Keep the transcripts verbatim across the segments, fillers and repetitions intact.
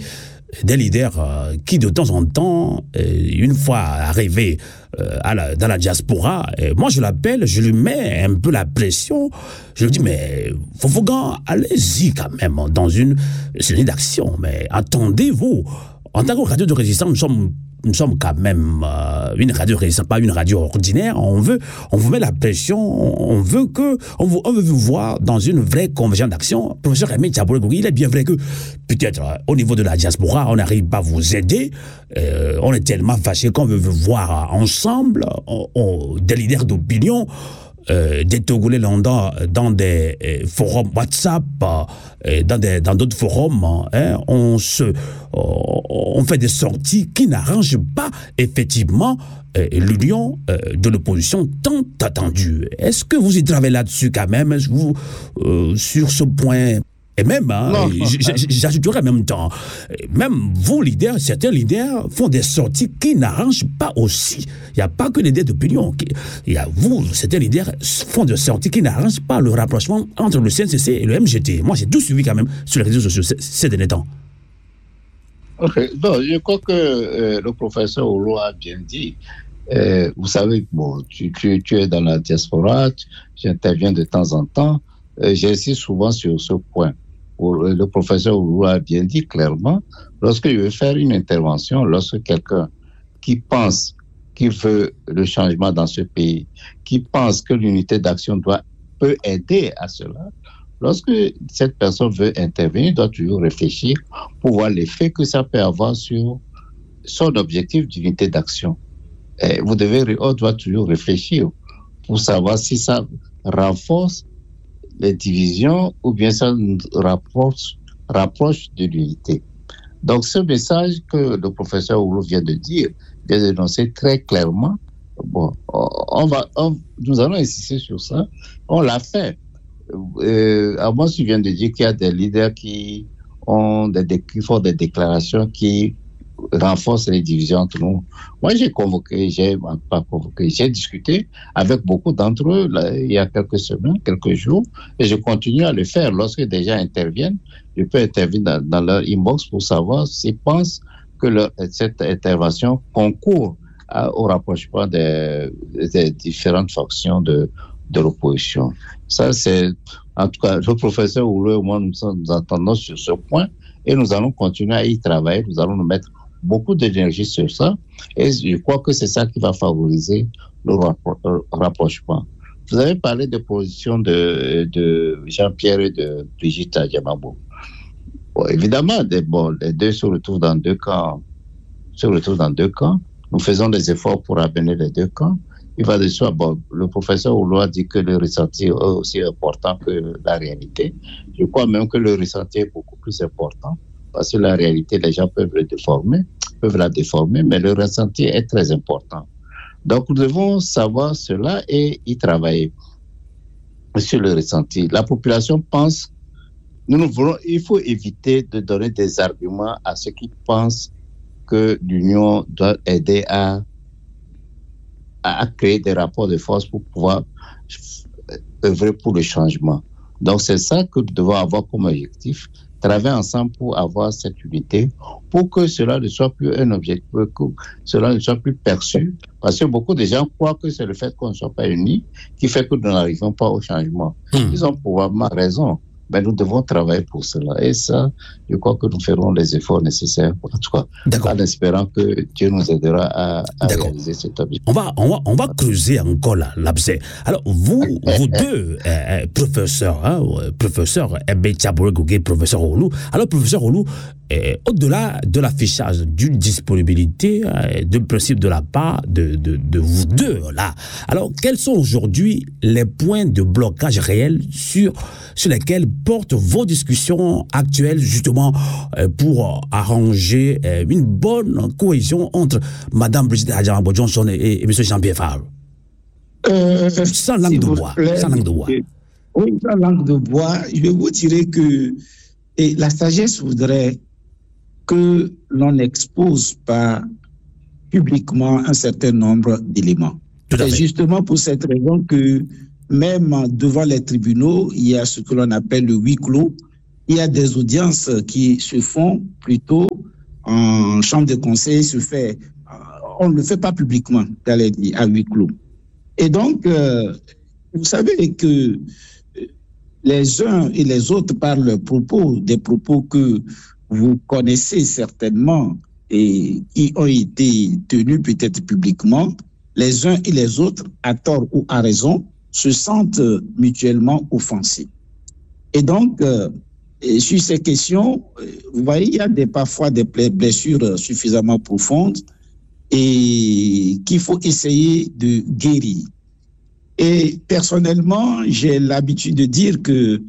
des leaders euh, qui, de temps en temps, euh, une fois arrivés euh, à la, dans la diaspora, euh, moi je l'appelle, je lui mets un peu la pression, je lui dis, mais Fofogan, allez-y quand même dans une série d'actions, mais attendez-vous. En tant que radio de résistance, nous sommes Nous sommes quand même euh, une radio résistante, pas une radio ordinaire. On veut, on vous met la pression. On veut que, on, vous, on veut vous voir dans une vraie convergence d'action. Professeur Aimé Tchaboulé-Gougui, il est bien vrai que peut-être euh, au niveau de la diaspora, on n'arrive pas à vous aider. Euh, on est tellement fâchés qu'on veut vous voir ensemble, on, on, des leaders d'opinion. Euh, des Togolais lambda dans des euh, forums WhatsApp, euh, dans des, dans d'autres forums, hein, on se, euh, on fait des sorties qui n'arrangent pas effectivement euh, l'union euh, de l'opposition tant attendue. Est-ce que vous y travaillez là-dessus quand même, vous, euh, sur ce point? Et même, hein, j'ajouterai en même temps, même vos leaders, certains leaders font des sorties qui n'arrangent pas aussi. Il n'y a pas que les leaders d'opinion. Il y a vous, certains leaders font des sorties qui n'arrangent pas le rapprochement entre le C N C C et le M G T. Moi, j'ai tout suivi quand même sur les réseaux sociaux ces derniers temps. Ok, donc je crois que euh, le professeur Olo a bien dit. Euh, vous savez, bon, tu, tu, tu es dans la diaspora, j'interviens de temps en temps. Euh, J'insiste souvent sur ce point. Le professeur Oulou a bien dit clairement, lorsque je veux faire une intervention, lorsque quelqu'un qui pense qu'il veut le changement dans ce pays, qui pense que l'unité d'action doit, peut aider à cela, lorsque cette personne veut intervenir, il doit toujours réfléchir pour voir l'effet que ça peut avoir sur son objectif d'unité d'action. Et vous devez, on doit toujours réfléchir pour savoir si ça renforce les divisions ou bien ça nous rapproche, rapproche de l'unité. Donc ce message que le professeur Oulou vient de dire, vient d'énoncer très clairement, bon, on va, on, nous allons insister sur ça, on l'a fait. Euh, à moi, tu viens de dire qu'il y a des leaders qui, ont des, qui font des déclarations qui renforcent les divisions entre nous. Moi, j'ai convoqué, j'ai pas convoqué, j'ai discuté avec beaucoup d'entre eux là, il y a quelques semaines, quelques jours, et je continue à le faire. Lorsque des gens interviennent, je peux intervenir dans, dans leur inbox pour savoir s'ils pensent que leur, cette intervention concourt à, au rapprochement des, des différentes factions de, de l'opposition. Ça, c'est, en tout cas, le professeur Oulou et moi, nous nous entendons sur ce point et nous allons continuer à y travailler. Nous allons nous mettre beaucoup d'énergie sur ça et je crois que c'est ça qui va favoriser le rapprochement. Vous avez parlé des positions de, de Jean-Pierre et de Brigitte Adjamabo. Bon, évidemment, des, bon, les deux se retrouvent dans deux camps. Se retrouvent dans deux camps. Nous faisons des efforts pour amener les deux camps. Il va de soi, bon, le professeur Oulou a dit que le ressenti est aussi important que la réalité. Je crois même que le ressenti est beaucoup plus important. Parce que la réalité, les gens peuvent le déformer, peuvent la déformer, mais le ressenti est très important. Donc, nous devons savoir cela et y travailler sur le ressenti. La population pense, nous, nous voulons, il faut éviter de donner des arguments à ceux qui pensent que l'Union doit aider à, à créer des rapports de force pour pouvoir œuvrer pour le changement. Donc, c'est ça que nous devons avoir comme objectif. Travailler ensemble pour avoir cette unité, pour que cela ne soit plus un objectif, que cela ne soit plus perçu, parce que beaucoup de gens croient que c'est le fait qu'on ne soit pas unis qui fait que nous n'arrivons pas au changement. Mmh. Ils ont probablement raison, mais nous devons travailler pour cela. Et ça, je crois que nous ferons les efforts nécessaires, en tout cas, en espérant que Dieu nous aidera à, à réaliser cet objectif. On va, on va, on va creuser encore là, l'abcès. Alors, vous, vous deux, euh, professeurs, hein, professeur Aimé Tchaboulé-Gougui, professeur Oulou, alors, professeur Oulou, euh, au-delà de l'affichage d'une disponibilité, euh, de principe de la part de, de, de vous deux, là, alors, quels sont aujourd'hui les points de blocage réels sur, sur lesquels portent vos discussions actuelles, justement, euh, pour arranger euh, une bonne cohésion entre Mme Brigitte Adjamabo-Johnson et, et, et M. Jean-Pierre Favre? Euh, sans langue de bois. Plaît, sans langue de bois. Oui, sans langue de bois, je vais vous dire que et la sagesse voudrait que l'on n'expose pas publiquement un certain nombre d'éléments. C'est justement pour cette raison que même devant les tribunaux, il y a ce que l'on appelle le huis clos. il y a des audiences qui se font plutôt en chambre de conseil, se fait, on ne le fait pas publiquement, à huis clos. Et donc, euh, vous savez que les uns et les autres, par leurs propos, des propos que vous connaissez certainement et qui ont été tenus peut-être publiquement, les uns et les autres, à tort ou à raison, se sentent mutuellement offensés. Et donc, euh, et sur ces questions, vous voyez, il y a des, parfois des blessures suffisamment profondes et qu'il faut essayer de guérir. Et personnellement, j'ai l'habitude de dire que,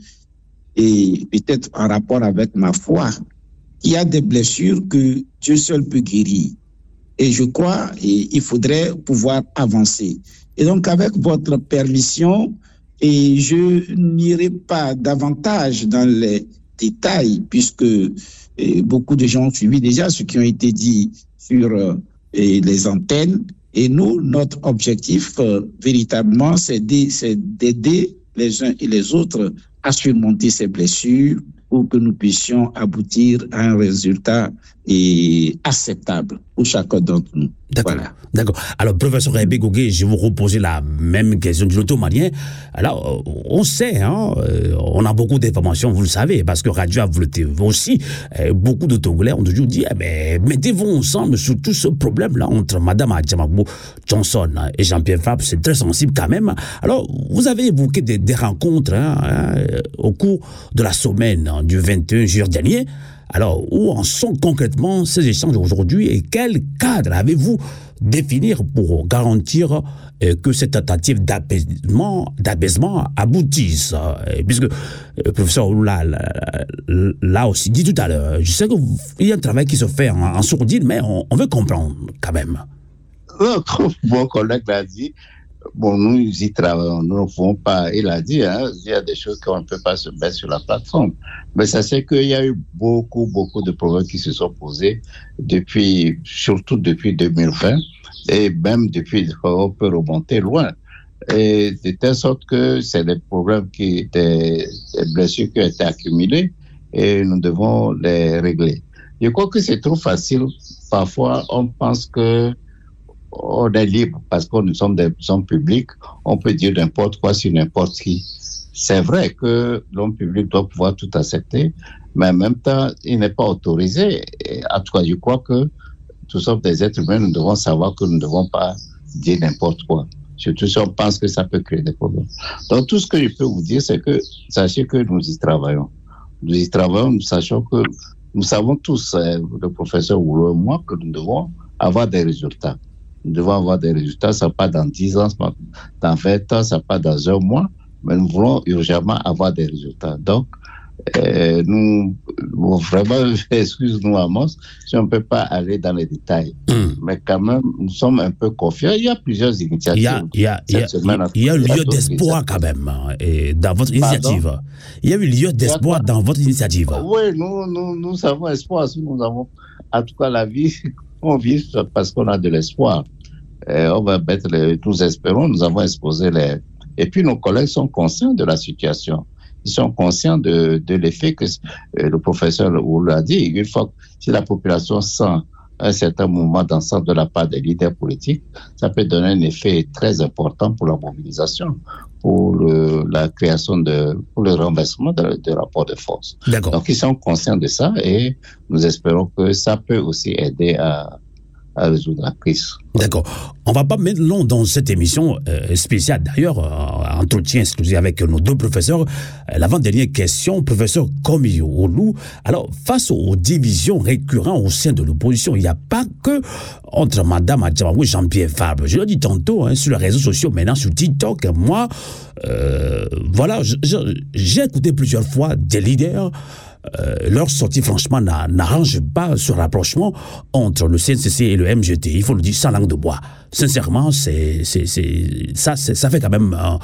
et peut-être en rapport avec ma foi, il y a des blessures que Dieu seul peut guérir. Et je crois qu'il faudrait pouvoir avancer. Et donc, avec votre permission, et je n'irai pas davantage dans les détails, puisque et beaucoup de gens ont suivi déjà ce qui a été dit sur euh, les antennes. Et nous, notre objectif, euh, véritablement, c'est d'aider les uns et les autres à surmonter ces blessures pour que nous puissions aboutir à un résultat et acceptable pour chacun d'entre nous. D'accord. Voilà. D'accord. Alors, professeur Aimé Gogué, je vais vous reposer la même question d'une autre manière. Alors, on sait, hein, on a beaucoup d'informations, vous le savez, parce que Radio a voulu aussi, beaucoup de Togolais ont toujours dit, eh ben, mettez-vous ensemble sur tout ce problème-là entre Madame Adjamabou Johnson et Jean-Pierre Fabre, c'est très sensible quand même. Alors, vous avez évoqué des, des rencontres hein, hein, au cours de la semaine hein, du vingt et un juillet dernier. Alors, où en sont concrètement ces échanges aujourd'hui et quel cadre avez-vous définir pour garantir euh, que cette tentative d'apaisement, d'apaisement aboutisse euh, puisque le euh, professeur l'a, l'a aussi dit tout à l'heure, je sais qu'il y a un travail qui se fait en, en sourdine, mais on, on veut comprendre quand même. Comme mon collègue l'a dit, bon, nous y travaillons, nous ne pouvons pas, il a dit, hein, il y a des choses qu'on ne peut pas se mettre sur la plateforme. Mais ça, c'est qu'il y a eu beaucoup, beaucoup de problèmes qui se sont posés depuis, surtout depuis deux mille vingt, et même depuis, on peut remonter loin. Et de telle sorte que c'est des problèmes qui, des, des blessures qui ont été accumulées et nous devons les régler. Je crois que c'est trop facile. Parfois, on pense que on est libre parce que nous sommes des hommes publics, on peut dire n'importe quoi sur n'importe qui. C'est vrai que l'homme public doit pouvoir tout accepter, mais en même temps, il n'est pas autorisé. Et en tout cas, je crois que nous sommes des êtres humains, nous devons savoir que nous ne devons pas dire n'importe quoi. Surtout si on pense que ça peut créer des problèmes. Donc, tout ce que je peux vous dire, c'est que sachez que nous y travaillons. Nous y travaillons, nous sachons que nous savons tous, le professeur Oulo et moi, que nous devons avoir des résultats. Nous devons avoir des résultats, ça pas dans dix ans, dans vingt ans, ça pas dans un mois, mais nous voulons urgemment avoir des résultats. Donc, euh, nous, bon, vraiment, excuse-nous Amos, si on ne peut pas aller dans les détails. Mm. Mais quand même, nous sommes un peu confiants. Il y a plusieurs initiatives. Il y a, il y a, il y a, semaine, il y a eu lieu d'espoir quand même et dans votre initiative. Pardon? Il y a eu lieu d'espoir dans votre initiative. Oui, nous, nous, nous avons espoir. Nous avons, en tout cas, la vie, on vit parce qu'on a de l'espoir. Et on va mettre les, nous espérons, nous avons exposé les... Et puis nos collègues sont conscients de la situation. Ils sont conscients de, de l'effet que euh, le professeur Oulo a dit. Une fois que si la population sent un certain mouvement d'ensemble de la part des leaders politiques, ça peut donner un effet très important pour la mobilisation, pour le, la création de, pour le renversement de, de rapports de force. D'accord. Donc ils sont conscients de ça et nous espérons que ça peut aussi aider à à résoudre la crise. D'accord. On ne va pas mettre long dans cette émission euh, spéciale. D'ailleurs, euh, entretien exclusif avec nos deux professeurs. Euh, l'avant-dernière question, professeur Komi Oulo. Alors, face aux divisions récurrentes au sein de l'opposition, il n'y a pas que entre Madame Adjamabou et Jean-Pierre Fabre. Je l'ai dit tantôt hein, sur les réseaux sociaux, maintenant sur TikTok. Moi, euh, voilà, je, je, j'ai écouté plusieurs fois des leaders. Euh, leur sortie, franchement, n'arrange pas ce rapprochement entre le C N C C et le M G T. Il faut le dire sans langue de bois. Sincèrement, c'est, c'est, c'est, ça, c'est, ça fait quand même... Euh,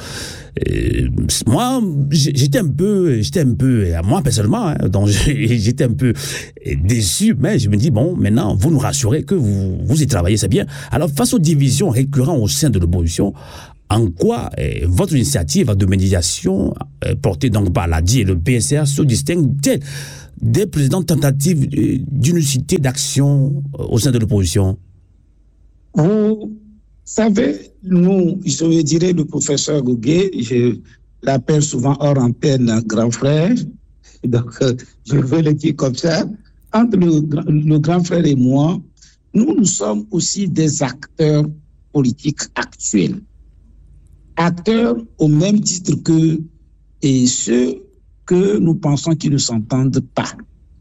euh, moi, j'étais un peu... J'étais un peu... Moi, personnellement, hein, donc j'étais un peu déçu, mais je me dis, bon, maintenant, vous nous rassurez que vous, vous y travaillez, c'est bien. Alors, face aux divisions récurrentes au sein de l'opposition, en quoi euh, votre initiative de médiation euh, portée donc par l'A D I et le P S R se distingue-t-elle des précédentes tentatives euh, d'unicité d'action euh, au sein de l'opposition? Vous savez, nous, je dirais le professeur Gougué, je l'appelle souvent hors antenne grand frère, donc euh, je veux le dire comme ça. Entre le, le grand frère et moi, nous, nous sommes aussi des acteurs politiques actuels. Acteurs au même titre que et ceux que nous pensons qu'ils ne s'entendent pas.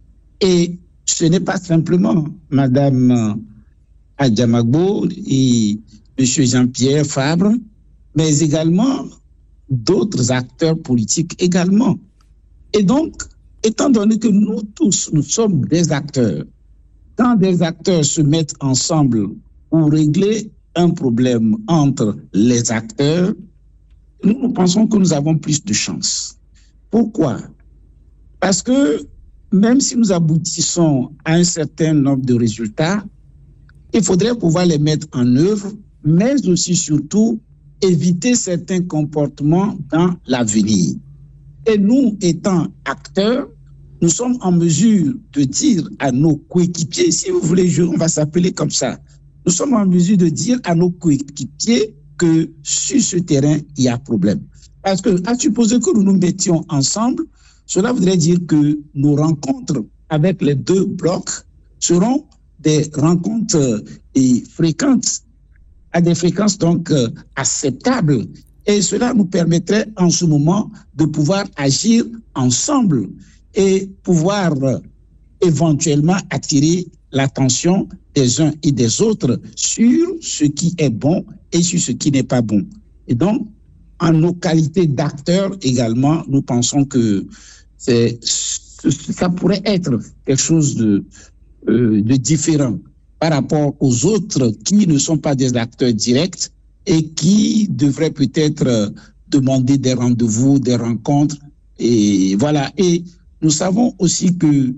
Et ce n'est pas simplement Madame Adjamagbo et M. Jean-Pierre Fabre, mais également d'autres acteurs politiques également. Et donc, étant donné que nous tous, nous sommes des acteurs, quand des acteurs se mettent ensemble pour régler un problème entre les acteurs, nous, nous pensons que nous avons plus de chance. Pourquoi? Parce que même si nous aboutissons à un certain nombre de résultats, il faudrait pouvoir les mettre en œuvre, mais aussi surtout éviter certains comportements dans l'avenir. Et nous, étant acteurs, nous sommes en mesure de dire à nos coéquipiers, si vous voulez, on va s'appeler comme ça, nous sommes en mesure de dire à nos coéquipiers que sur ce terrain, il y a problème. Parce que, à supposer que nous nous mettions ensemble, cela voudrait dire que nos rencontres avec les deux blocs seront des rencontres et fréquentes, à des fréquences donc euh, acceptables. Et cela nous permettrait en ce moment de pouvoir agir ensemble et pouvoir euh, éventuellement attirer l'attention des uns et des autres sur ce qui est bon et sur ce qui n'est pas bon. Et donc, en nos qualités d'acteurs également, nous pensons que c'est, ça pourrait être quelque chose de, euh, de différent par rapport aux autres qui ne sont pas des acteurs directs et qui devraient peut-être demander des rendez-vous, des rencontres. Et voilà. Et nous savons aussi que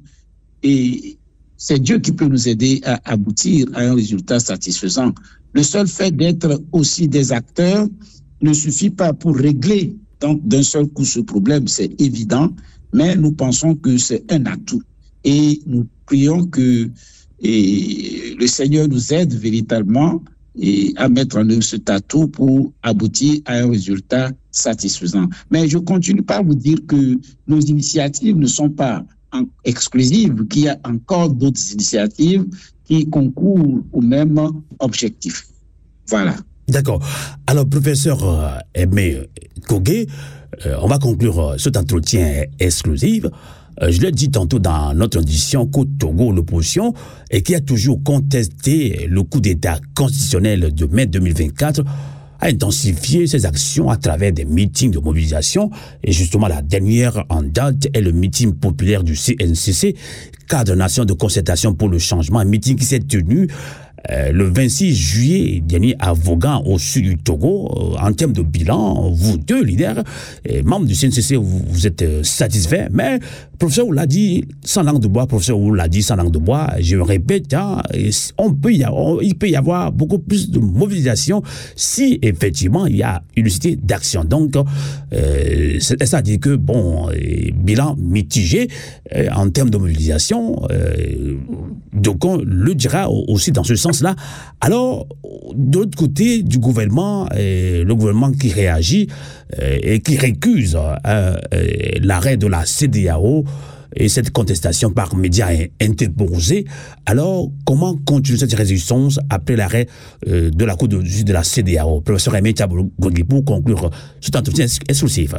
et c'est Dieu qui peut nous aider à aboutir à un résultat satisfaisant. Le seul fait d'être aussi des acteurs ne suffit pas pour régler donc d'un seul coup ce problème, c'est évident, mais nous pensons que c'est un atout. Et nous prions que et le Seigneur nous aide véritablement et à mettre en œuvre cet atout pour aboutir à un résultat satisfaisant. Mais je continue par vous dire que nos initiatives ne sont pas exclusives, qu'il y a encore d'autres initiatives qui concourent au même objectif. Voilà. D'accord. Alors, professeur euh, Aimé Kogué, euh, on va conclure euh, cet entretien exclusif. Euh, je l'ai dit tantôt dans notre édition qu'au Togo, l'opposition, et qui a toujours contesté le coup d'État constitutionnel de mai deux mille vingt-quatre, a intensifié ses actions à travers des meetings de mobilisation. Et justement, la dernière en date est le meeting populaire du C N C C, cadre national de concertation pour le changement, un meeting qui s'est tenu Euh, le vingt-six juillet dernier à Vaughan, au sud du Togo. Euh, en termes de bilan, vous deux leaders et membres du C N C C, vous, vous êtes euh, satisfaits, mais professeur Ou l'a dit sans langue de bois, professeur Ou l'a dit sans langue de bois, je répète, hein, on peut y avoir, on, il peut y avoir beaucoup plus de mobilisation si effectivement il y a une unité d'action. Donc, euh, c'est-à-dire que, bon, euh, bilan mitigé euh, en termes de mobilisation, euh, donc on le dira aussi dans ce sens là. Alors, de l'autre côté du gouvernement, euh, le gouvernement qui réagit euh, et qui récuse euh, euh, l'arrêt de la C D A O et cette contestation par médias interposés. Alors, comment continuer cette résistance après l'arrêt euh, de la Cour de justice de la C D A O? Professeur Aimé Kogué, pour conclure cet entretien exclusif.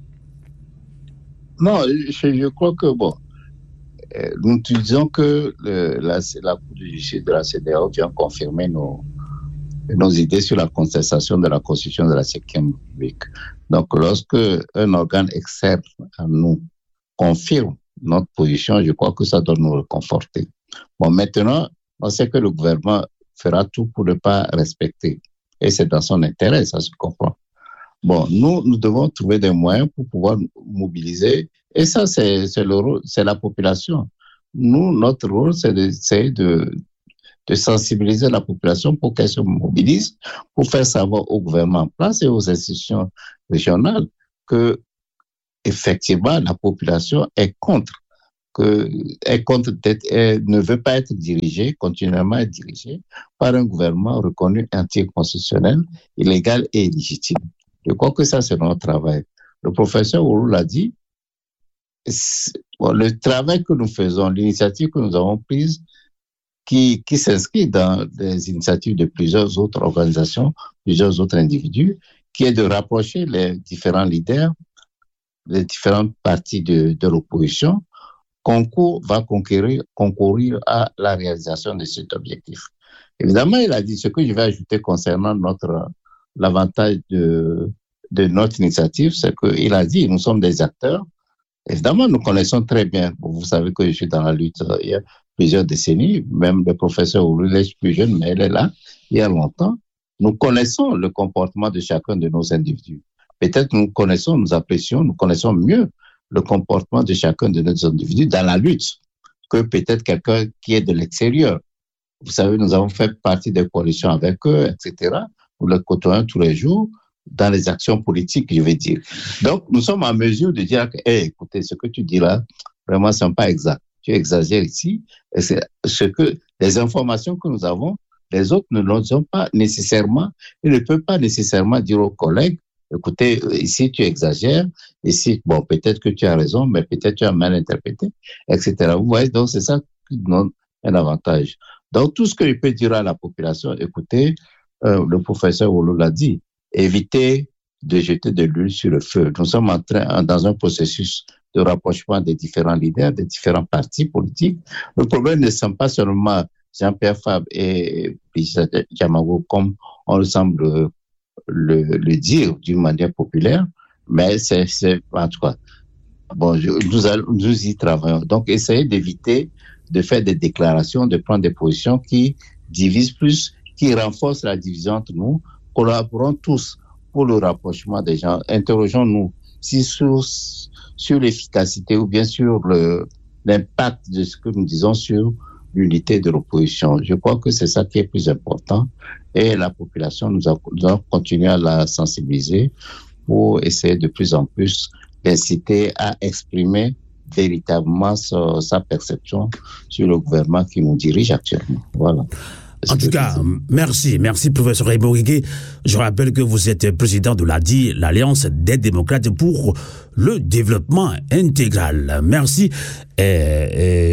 Non, je, je crois que, bon, nous disons que le, la, la Cour de justice de la C D A O vient confirmer nos, nos idées sur la contestation de la Constitution de la cinquième République. Donc, lorsque un organe externe à nous confirme notre position, je crois que ça doit nous réconforter. Bon, maintenant, on sait que le gouvernement fera tout pour ne pas respecter. Et c'est dans son intérêt, ça se comprend. Bon, nous, nous devons trouver des moyens pour pouvoir mobiliser. Et ça, c'est, c'est, le rôle, c'est la population. Nous, notre rôle, c'est d'essayer de, de sensibiliser la population pour qu'elle se mobilise, pour faire savoir au gouvernement en place et aux institutions régionales que, effectivement, la population est contre, que, est contre d'être, elle ne veut pas être dirigée, continuellement être dirigée par un gouvernement reconnu anticonstitutionnel, illégal et illégitime. Je crois que ça, c'est notre travail. Le professeur Oulou l'a dit, bon, le travail que nous faisons, l'initiative que nous avons prise, qui, qui s'inscrit dans des initiatives de plusieurs autres organisations, plusieurs autres individus, qui est de rapprocher les différents leaders, les différentes parties de, de l'opposition, concours, va concourir, concourir à la réalisation de cet objectif. Évidemment, il a dit ce que je vais ajouter concernant notre, l'avantage de, de notre initiative, c'est qu'il a dit, nous sommes des acteurs. Évidemment, nous connaissons très bien, vous savez que je suis dans la lutte il y a plusieurs décennies, même le professeur Oulou est plus jeune, mais elle est là, il y a longtemps. Nous connaissons le comportement de chacun de nos individus. Peut-être nous connaissons, nous apprécions, nous connaissons mieux le comportement de chacun de nos individus dans la lutte que peut-être quelqu'un qui est de l'extérieur. Vous savez, nous avons fait partie des coalitions avec eux, et cetera. Nous les côtoyons tous les jours dans les actions politiques, je vais dire. Donc, nous sommes en mesure de dire que, hey, écoutez, ce que tu dis là, vraiment, ce n'est pas exact. Tu exagères ici. Et c'est ce que, les informations que nous avons, les autres ne les ont pas nécessairement, ils ne peuvent pas nécessairement dire aux collègues, écoutez, ici tu exagères, ici, bon, peut-être que tu as raison, mais peut-être tu as mal interprété, et cetera. Vous voyez, donc c'est ça qui donne un avantage. Donc tout ce que je peux dire à la population, écoutez, euh, le professeur Oulou l'a dit, évitez de jeter de l'huile sur le feu. Nous sommes en train, dans un processus de rapprochement des différents leaders, des différents partis politiques. Le problème ne sont pas seulement Jean-Pierre Fabre et Brigitte Diamago, comme on le semble le, le dire d'une manière populaire, mais c'est, c'est en tout cas, bon, je, nous, allons, nous y travaillons. Donc, essayez d'éviter de faire des déclarations, de prendre des positions qui divisent plus, qui renforcent la division entre nous. Collaborons tous pour le rapprochement des gens. Interrogeons-nous si sur, sur l'efficacité ou bien sur le, l'impact de ce que nous disons sur l'unité de l'opposition. Je crois que c'est ça qui est plus important et la population, nous allons continuer à la sensibiliser pour essayer de plus en plus d'inciter à exprimer véritablement sa, sa perception sur le gouvernement qui nous dirige actuellement. Voilà. En tout cas, merci, merci professeur Raymond Guégué. Je rappelle que vous êtes président de l'A D I, l'Alliance des démocrates pour le développement intégral. Merci et,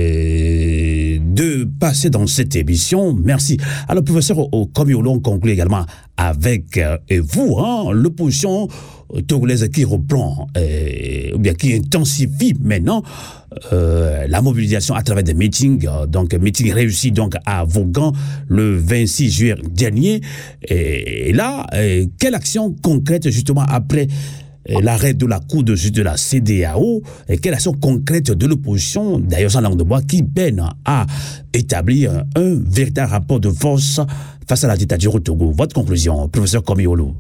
et de passer dans cette émission. Merci. Alors professeur, comme on conclut également avec euh, et vous, hein, l'opposition togolaise qui reprend, euh, ou bien qui intensifie maintenant euh, la mobilisation à travers des meetings, euh, donc meeting réussi donc à Vaughan le vingt-six juillet dernier. Et, et là, euh, quelle action concrète justement après euh, l'arrêt de la Cour de justice de la C D A O, et quelle action concrète de l'opposition, d'ailleurs sans langue de bois, qui peine à établir un, un véritable rapport de force face à la dictature au Togo. Votre conclusion, professeur Komiolo?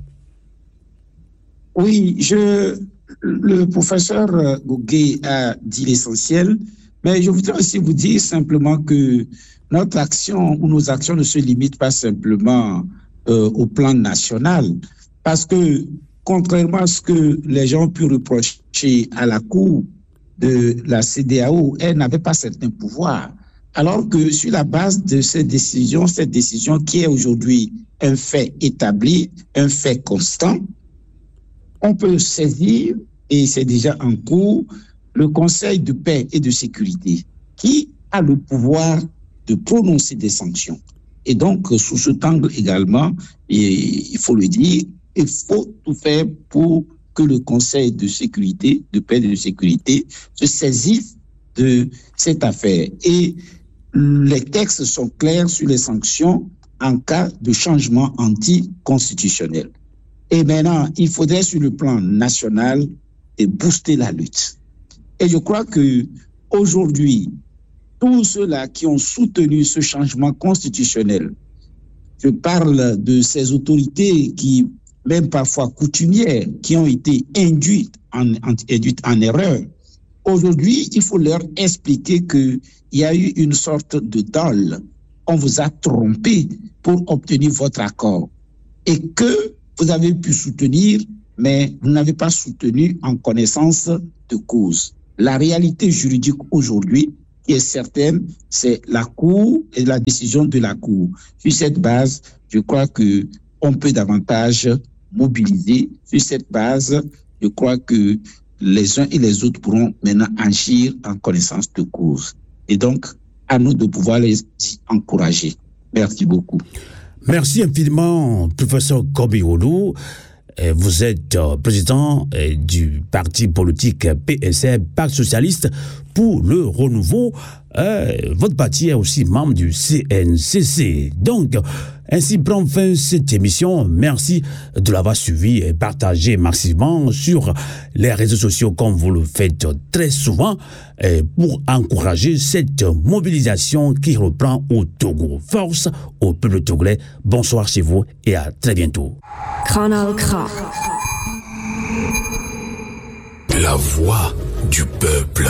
Oui, je, le professeur Guégué a dit l'essentiel, mais je voudrais aussi vous dire simplement que notre action ou nos actions ne se limitent pas simplement euh, au plan national, parce que contrairement à ce que les gens ont pu reprocher à la Cour de la C D A O, elle n'avait pas certains pouvoirs. Alors que sur la base de cette décision, cette décision qui est aujourd'hui un fait établi, un fait constant, on peut saisir, et c'est déjà en cours, le Conseil de paix et de sécurité qui a le pouvoir de prononcer des sanctions. Et donc, sous cet angle également, et il faut le dire, il faut tout faire pour que le Conseil de sécurité, de paix et de sécurité se saisisse de cette affaire. Et les textes sont clairs sur les sanctions en cas de changement anticonstitutionnel. Et maintenant, il faudrait sur le plan national booster la lutte. Et je crois que aujourd'hui, tous ceux-là qui ont soutenu ce changement constitutionnel, je parle de ces autorités qui, même parfois coutumières, qui ont été induites en, en, induites en erreur. Aujourd'hui, il faut leur expliquer qu'il y a eu une sorte de dol. on vous a trompé pour obtenir votre accord et que vous avez pu soutenir, mais vous n'avez pas soutenu en connaissance de cause. La réalité juridique aujourd'hui, qui est certaine, c'est la Cour et la décision de la Cour. Sur cette base, je crois que on peut davantage mobiliser. Sur cette base, je crois que les uns et les autres pourront maintenant agir en connaissance de cause. Et donc, à nous de pouvoir les encourager. Merci beaucoup. Merci infiniment, professeur Kobi Olu. Vous êtes président du parti politique P S R, Parti socialiste pour le renouveau. Euh, votre parti est aussi membre du C N C C. Donc, ainsi prend fin cette émission. Merci de l'avoir suivi et partagé massivement sur les réseaux sociaux comme vous le faites très souvent et pour encourager cette mobilisation qui reprend au Togo. Force au peuple togolais. Bonsoir chez vous et à très bientôt. Canal K. La voix du peuple.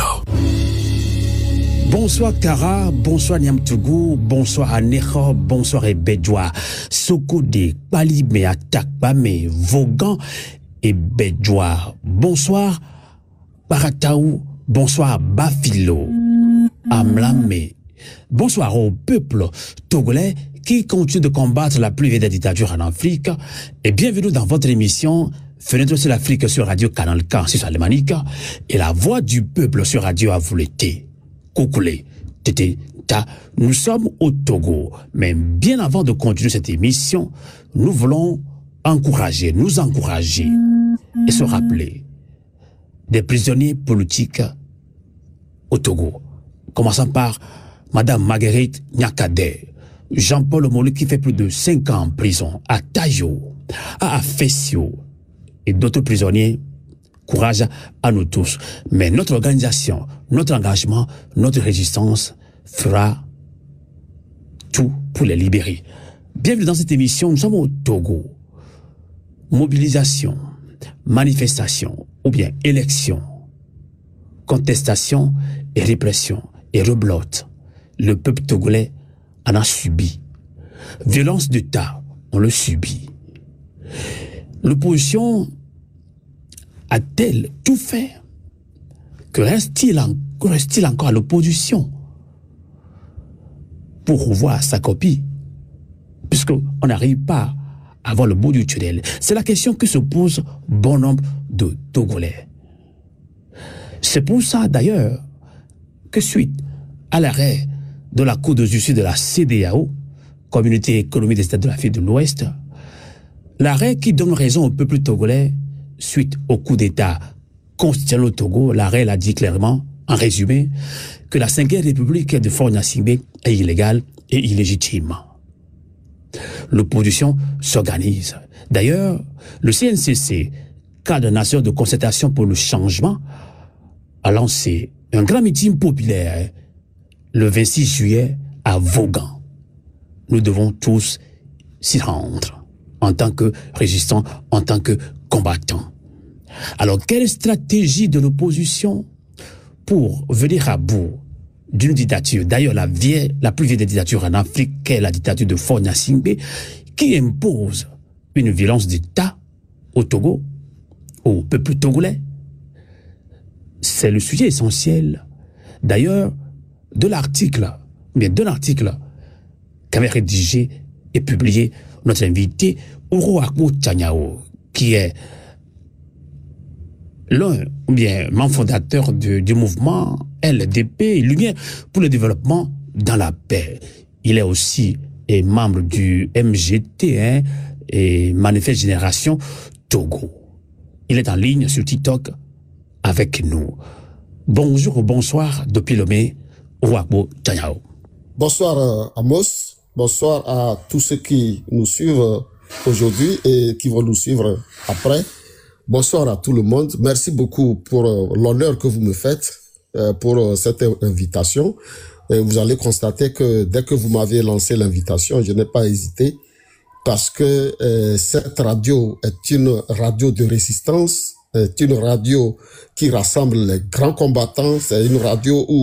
Bonsoir Kara, bonsoir Niamtougou, bonsoir Aneho, bonsoir Ebedjoa, Sokode, Palime, Atakpame, Vogan et Bedjoa. Bonsoir Parataou, bonsoir Bafilo, Amlame. Bonsoir au peuple togolais qui continue de combattre la plus vieille dictature en Afrique et bienvenue dans votre émission Fenêtre sur l'Afrique sur Radio Canal K, sur Salémanica et la voix du peuple sur Radio Avouleté. Koukoulé, Tété, Ta, nous sommes au Togo, mais bien avant de continuer cette émission, nous voulons encourager, nous encourager et se rappeler des prisonniers politiques au Togo, commençant par Madame Marguerite Nyakadé, Jean-Paul Omolu qui fait plus de cinq ans en prison, à Tayo, à Afessio et d'autres prisonniers. Courage à nous tous. Mais notre organisation, notre engagement, notre résistance fera tout pour les libérer. Bienvenue dans cette émission. Nous sommes au Togo. Mobilisation, manifestation ou bien élection, contestation et répression et reblotte. Le peuple togolais en a subi. Violence d'État, on le subit. L'opposition a-t-elle tout fait? Que reste-t-il en, reste-t-il encore à l'opposition pour revoir sa copie? Puisqu'on n'arrive pas à voir le bout du tunnel. C'est la question que se pose bon nombre de Togolais. C'est pour ça d'ailleurs que suite à l'arrêt de la Cour de justice de la C D A O, Communauté économique des États de l'Afrique de l'Ouest, l'arrêt qui donne raison au peuple togolais suite au coup d'État constitutionnel au Togo, l'arrêt l'a dit clairement, en résumé, que la cinquième République de Faure-Gnassingbé est illégale et illégitime. L'opposition s'organise. D'ailleurs, le C N C C, cadre national de concertation pour le changement, a lancé un grand meeting populaire le vingt-six juillet à Vaughan. Nous devons tous s'y rendre en tant que résistants, en tant que combattants. Alors, quelle stratégie de l'opposition pour venir à bout d'une dictature, d'ailleurs la, vieille, la plus vieille des dictatures en Afrique, qu'est la dictature de Faure-Gnassingbé, qui impose une violence d'État au Togo, au peuple togolais? C'est le sujet essentiel, d'ailleurs, de l'article, mais de l'article qu'avait rédigé et publié notre invité, Uruakpo Tchanyao, qui est l'un ou bien membre fondateur du, du mouvement L D P, Lumière pour le développement dans la paix. Il est aussi et membre du M G T hein, et Manifeste Génération Togo. Il est en ligne sur TikTok avec nous. Bonjour ou bonsoir depuis Lomé, Uruakpo Tchanyao. Bonsoir Amos, bonsoir à tous ceux qui nous suivent aujourd'hui et qui vont nous suivre après. Bonsoir à tout le monde. Merci beaucoup pour euh, l'honneur que vous me faites euh, pour euh, cette invitation. Et vous allez constater que dès que vous m'avez lancé l'invitation, je n'ai pas hésité parce que euh, cette radio est une radio de résistance, est une radio qui rassemble les grands combattants. C'est une radio où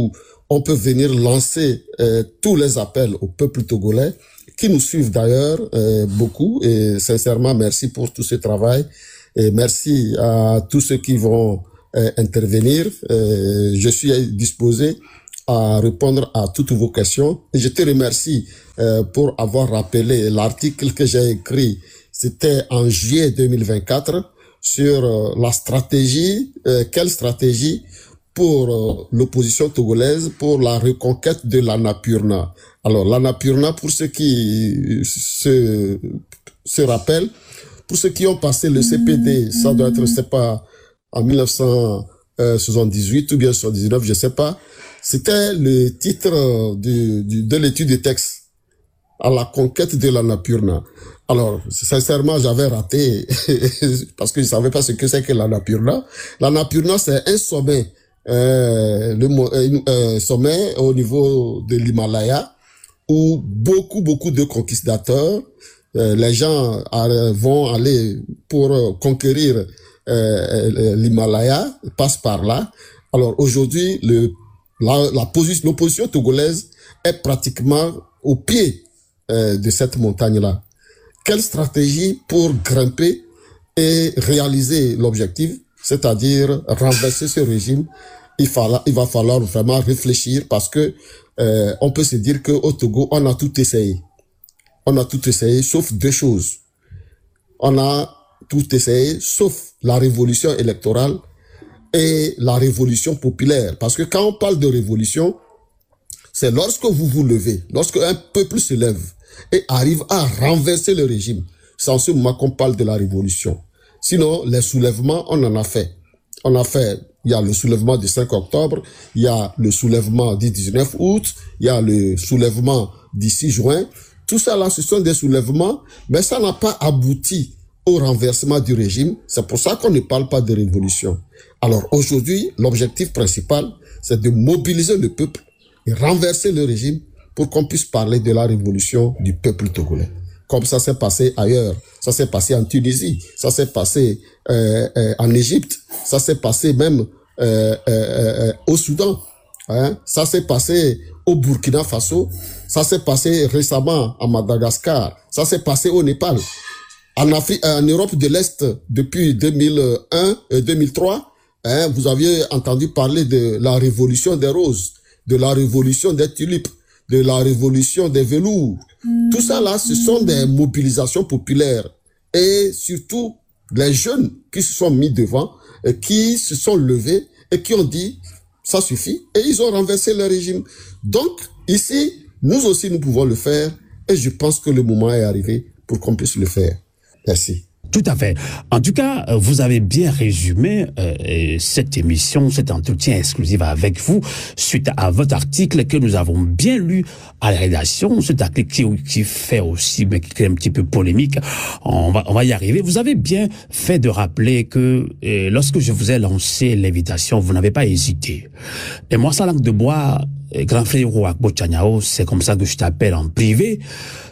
on peut venir lancer euh, tous les appels au peuple togolais, qui nous suivent d'ailleurs euh, beaucoup. Et sincèrement, merci pour tout ce travail. Et merci à tous ceux qui vont euh, intervenir. Euh, je suis disposé à répondre à toutes vos questions. Et je te remercie euh, pour avoir rappelé l'article que j'ai écrit. C'était en juillet deux mille vingt-quatre sur euh, la stratégie, euh, quelle stratégie pour euh, l'opposition togolaise pour la reconquête de l'Annapurna. Alors l'Annapurna, pour ceux qui se, se rappellent, pour ceux qui ont passé le C P D, ça doit être, je sais pas, en mille neuf cent soixante-dix-huit ou bien soixante-dix-neuf, je sais pas. C'était le titre du, du, de l'étude de texte, à la conquête de l'Annapurna. Alors, sincèrement, j'avais raté parce que je savais pas ce que c'est que l'Annapurna. L'Annapurna, c'est un sommet, euh, le euh, sommet au niveau de l'Himalaya où beaucoup, beaucoup de conquistadors, euh, les gens euh, vont aller pour euh, conquérir euh, l'Himalaya, passent par là. Alors aujourd'hui, le La, la position, l'opposition togolaise est pratiquement au pied euh, de cette montagne-là. Quelle stratégie pour grimper et réaliser l'objectif, c'est-à-dire renverser ce régime? Il, falla, il va falloir vraiment réfléchir parce que euh, on peut se dire que au Togo, on a tout essayé. On a tout essayé, sauf deux choses. On a tout essayé, sauf la révolution électorale et la révolution populaire. Parce que quand on parle de révolution, c'est lorsque vous vous levez, lorsque un peuple se lève et arrive à renverser le régime. C'est en ce moment qu'on parle de la révolution. Sinon, les soulèvements, on en a fait. On a fait, il y a le soulèvement du cinq octobre, il y a le soulèvement du dix-neuf août, il y a le soulèvement du six juin. Tout ça là, ce sont des soulèvements, mais ça n'a pas abouti au renversement du régime. C'est pour ça qu'on ne parle pas de révolution. Alors aujourd'hui, l'objectif principal, c'est de mobiliser le peuple et renverser le régime pour qu'on puisse parler de la révolution du peuple togolais. Comme ça s'est passé ailleurs. Ça s'est passé en Tunisie, ça s'est passé euh, euh, en Égypte, ça s'est passé même euh, euh, euh, au Soudan. Hein? Ça s'est passé au Burkina Faso, ça s'est passé récemment à Madagascar, ça s'est passé au Népal. En Afrique, en Europe de l'Est, depuis deux mille un et deux mille trois, hein, vous aviez entendu parler de la révolution des roses, de la révolution des tulipes, de la révolution des velours. Mmh. Tout ça là, ce sont des mobilisations populaires. Et surtout, les jeunes qui se sont mis devant, et qui se sont levés et qui ont dit, ça suffit. Et ils ont renversé le régime. Donc, ici, nous aussi, nous pouvons le faire. Et je pense que le moment est arrivé pour qu'on puisse le faire. Merci. Tout à fait. En tout cas, vous avez bien résumé euh, cette émission, cet entretien exclusif avec vous, suite à votre article que nous avons bien lu à la rédaction, cet article qui, qui fait aussi, mais qui est un petit peu polémique. On va, on va y arriver. Vous avez bien fait de rappeler que euh, lorsque je vous ai lancé l'invitation, vous n'avez pas hésité. Et moi, sa langue de bois, grand frère Ouakbo Tchanyao, c'est comme ça que je t'appelle en privé.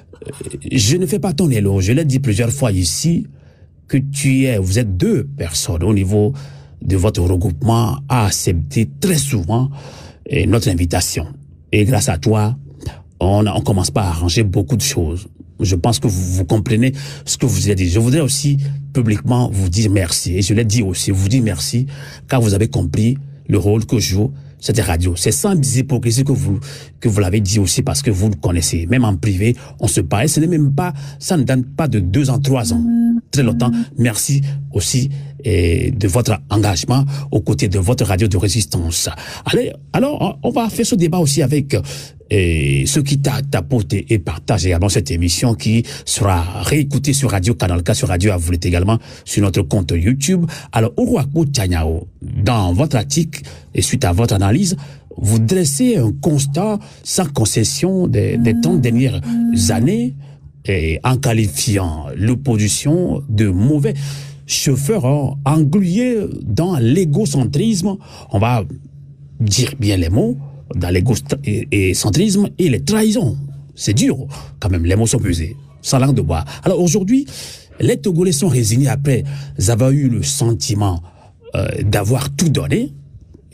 Je ne fais pas ton éloge. Je l'ai dit plusieurs fois ici, que tu es, vous êtes deux personnes au niveau de votre regroupement à accepter très souvent eh, notre invitation. Et grâce à toi, on, on commence pas à arranger beaucoup de choses. Je pense que vous, vous comprenez ce que vous avez dit. Je voudrais aussi publiquement vous dire merci. Et je l'ai dit aussi, vous dire merci, car vous avez compris le rôle que joue cette radio. C'est sans hypocrisie que vous, que vous l'avez dit aussi parce que vous le connaissez. Même en privé, on se parle. Ce n'est même pas, ça ne donne pas de deux ans, trois ans. Très longtemps. Merci aussi eh, de votre engagement aux côtés de votre radio de résistance. Allez, alors, on va faire ce débat aussi avec eh, ceux qui t'apportent et partagent également cette émission qui sera réécoutée sur Radio Canal K, sur Radio Avoulet également, sur notre compte YouTube. Alors, Ouakbo Tchanyao, dans votre article et suite à votre analyse, vous dressez un constat sans concession des, des trente dernières années et en qualifiant l'opposition de mauvais chauffeurs hein, englués dans l'égocentrisme. On va dire bien les mots, dans l'égocentrisme et les trahisons. C'est dur, quand même, les mots sont pesés, sans langue de bois. Alors aujourd'hui, les Togolais sont résignés après avoir eu le sentiment euh, d'avoir tout donné.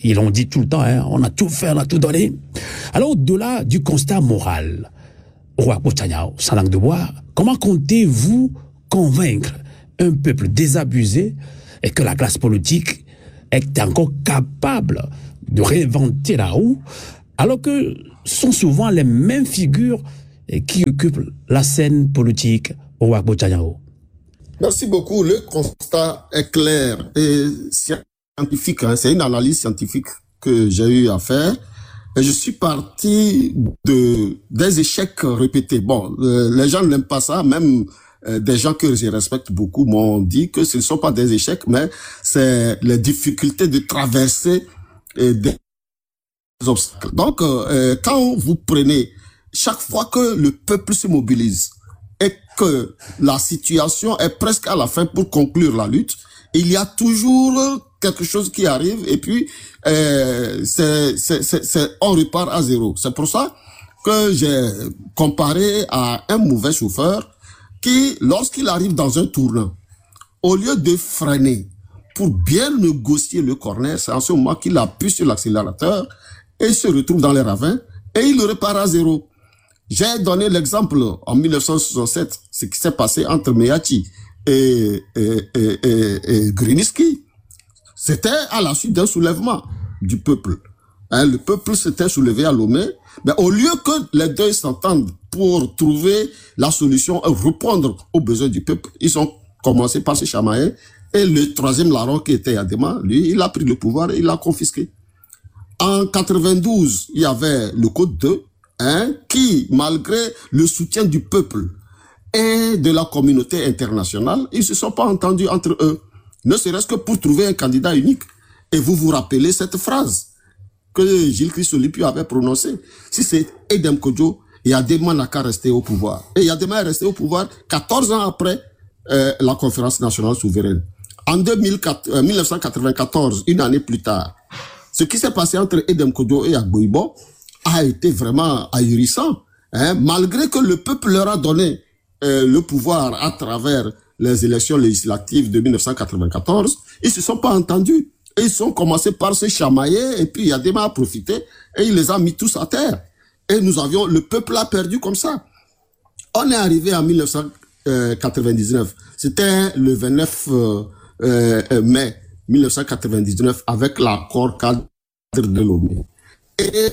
ils l'ont dit tout le temps, hein, on a tout fait, on a tout donné. Alors, au-delà du constat moral, Roi Pochanyao, sans langue de bois, comment comptez-vous convaincre un peuple désabusé et que la classe politique est encore capable de réinventer la roue, alors que ce sont souvent les mêmes figures qui occupent la scène politique au Roi Pochanyao? Merci beaucoup. Le constat est clair et scientifique. Hein. C'est une analyse scientifique que j'ai eu à faire. Et je suis parti de des échecs répétés. Bon, euh, les gens n'aiment pas ça, même euh, des gens que je respecte beaucoup m'ont dit que ce ne sont pas des échecs, mais c'est les difficultés de traverser euh, des obstacles. Donc, euh, quand vous prenez, chaque fois que le peuple se mobilise et que la situation est presque à la fin pour conclure la lutte, il y a toujours quelque chose qui arrive et puis euh, c'est, c'est, c'est, c'est, on repart à zéro. C'est pour ça que j'ai comparé à un mauvais chauffeur qui, lorsqu'il arrive dans un tournant, au lieu de freiner pour bien négocier le corner, c'est en ce moment qu'il appuie sur l'accélérateur et il se retrouve dans les ravins et il repart à zéro. J'ai donné l'exemple en mille neuf cent soixante-sept, ce qui s'est passé entre Meachi et, et, et, et, et Grunitzky. C'était à la suite d'un soulèvement du peuple. Hein, le peuple s'était soulevé à Lomé, mais au lieu que les deux s'entendent pour trouver la solution et répondre aux besoins du peuple, ils ont commencé par se chamailler. Et le troisième larron qui était Yadema, lui, il a pris le pouvoir et il l'a confisqué. En quatre-vingt-douze, il y avait le Code deux, hein, qui, malgré le soutien du peuple et de la communauté internationale, ils ne se sont pas entendus entre eux. Ne serait-ce que pour trouver un candidat unique. Et vous vous rappelez cette phrase que Gilles Christ-Solipio avait prononcée. Si c'est Edem Kodjo, Yadema n'a qu'à rester au pouvoir. Et Yadema est resté au pouvoir quatorze ans après euh, la conférence nationale souveraine. En deux mille quatre, euh, mille neuf cent quatre-vingt-quatorze, une année plus tard, ce qui s'est passé entre Edem Kodjo et Agboibo a été vraiment ahurissant. Hein, malgré que le peuple leur a donné euh, le pouvoir à travers les élections législatives de mille neuf cent quatre-vingt-quatorze, ils se sont pas entendus. Et ils ont commencé par se chamailler et puis Yadema a profité et il les a mis tous à terre. Et nous avions, le peuple a perdu comme ça. On est arrivé en mille neuf cent quatre-vingt-dix-neuf. C'était le vingt-neuf euh, euh, mai mille neuf cent quatre-vingt-dix-neuf avec l'accord cadre de Lomé. Et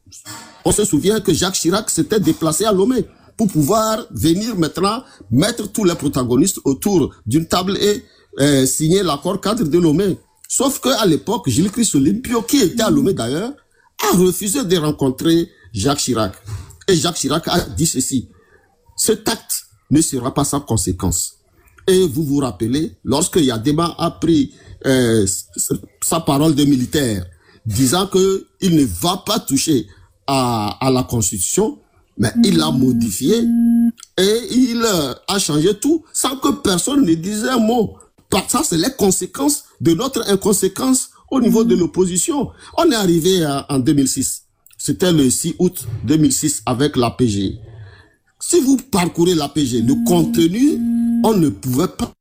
on se souvient que Jacques Chirac s'était déplacé à Lomé pour pouvoir venir maintenant mettre tous les protagonistes autour d'une table et euh, signer l'accord cadre de Lomé. Sauf qu'à l'époque, Gilles Christ-Solipio, qui était à Lomé d'ailleurs, a refusé de rencontrer Jacques Chirac. Et Jacques Chirac a dit ceci: cet acte ne sera pas sans conséquence. Et vous vous rappelez, lorsque Yadema a pris euh, sa parole de militaire, disant que il ne va pas toucher à, à la Constitution, mais il l'a modifié et il a changé tout sans que personne ne dise un mot. Ça, c'est les conséquences de notre inconséquence au niveau de l'opposition. On est arrivé à, en deux mille six. C'était le six août deux mille six avec l'A P G. Si vous parcourez l'A P G, le contenu, on ne pouvait pas.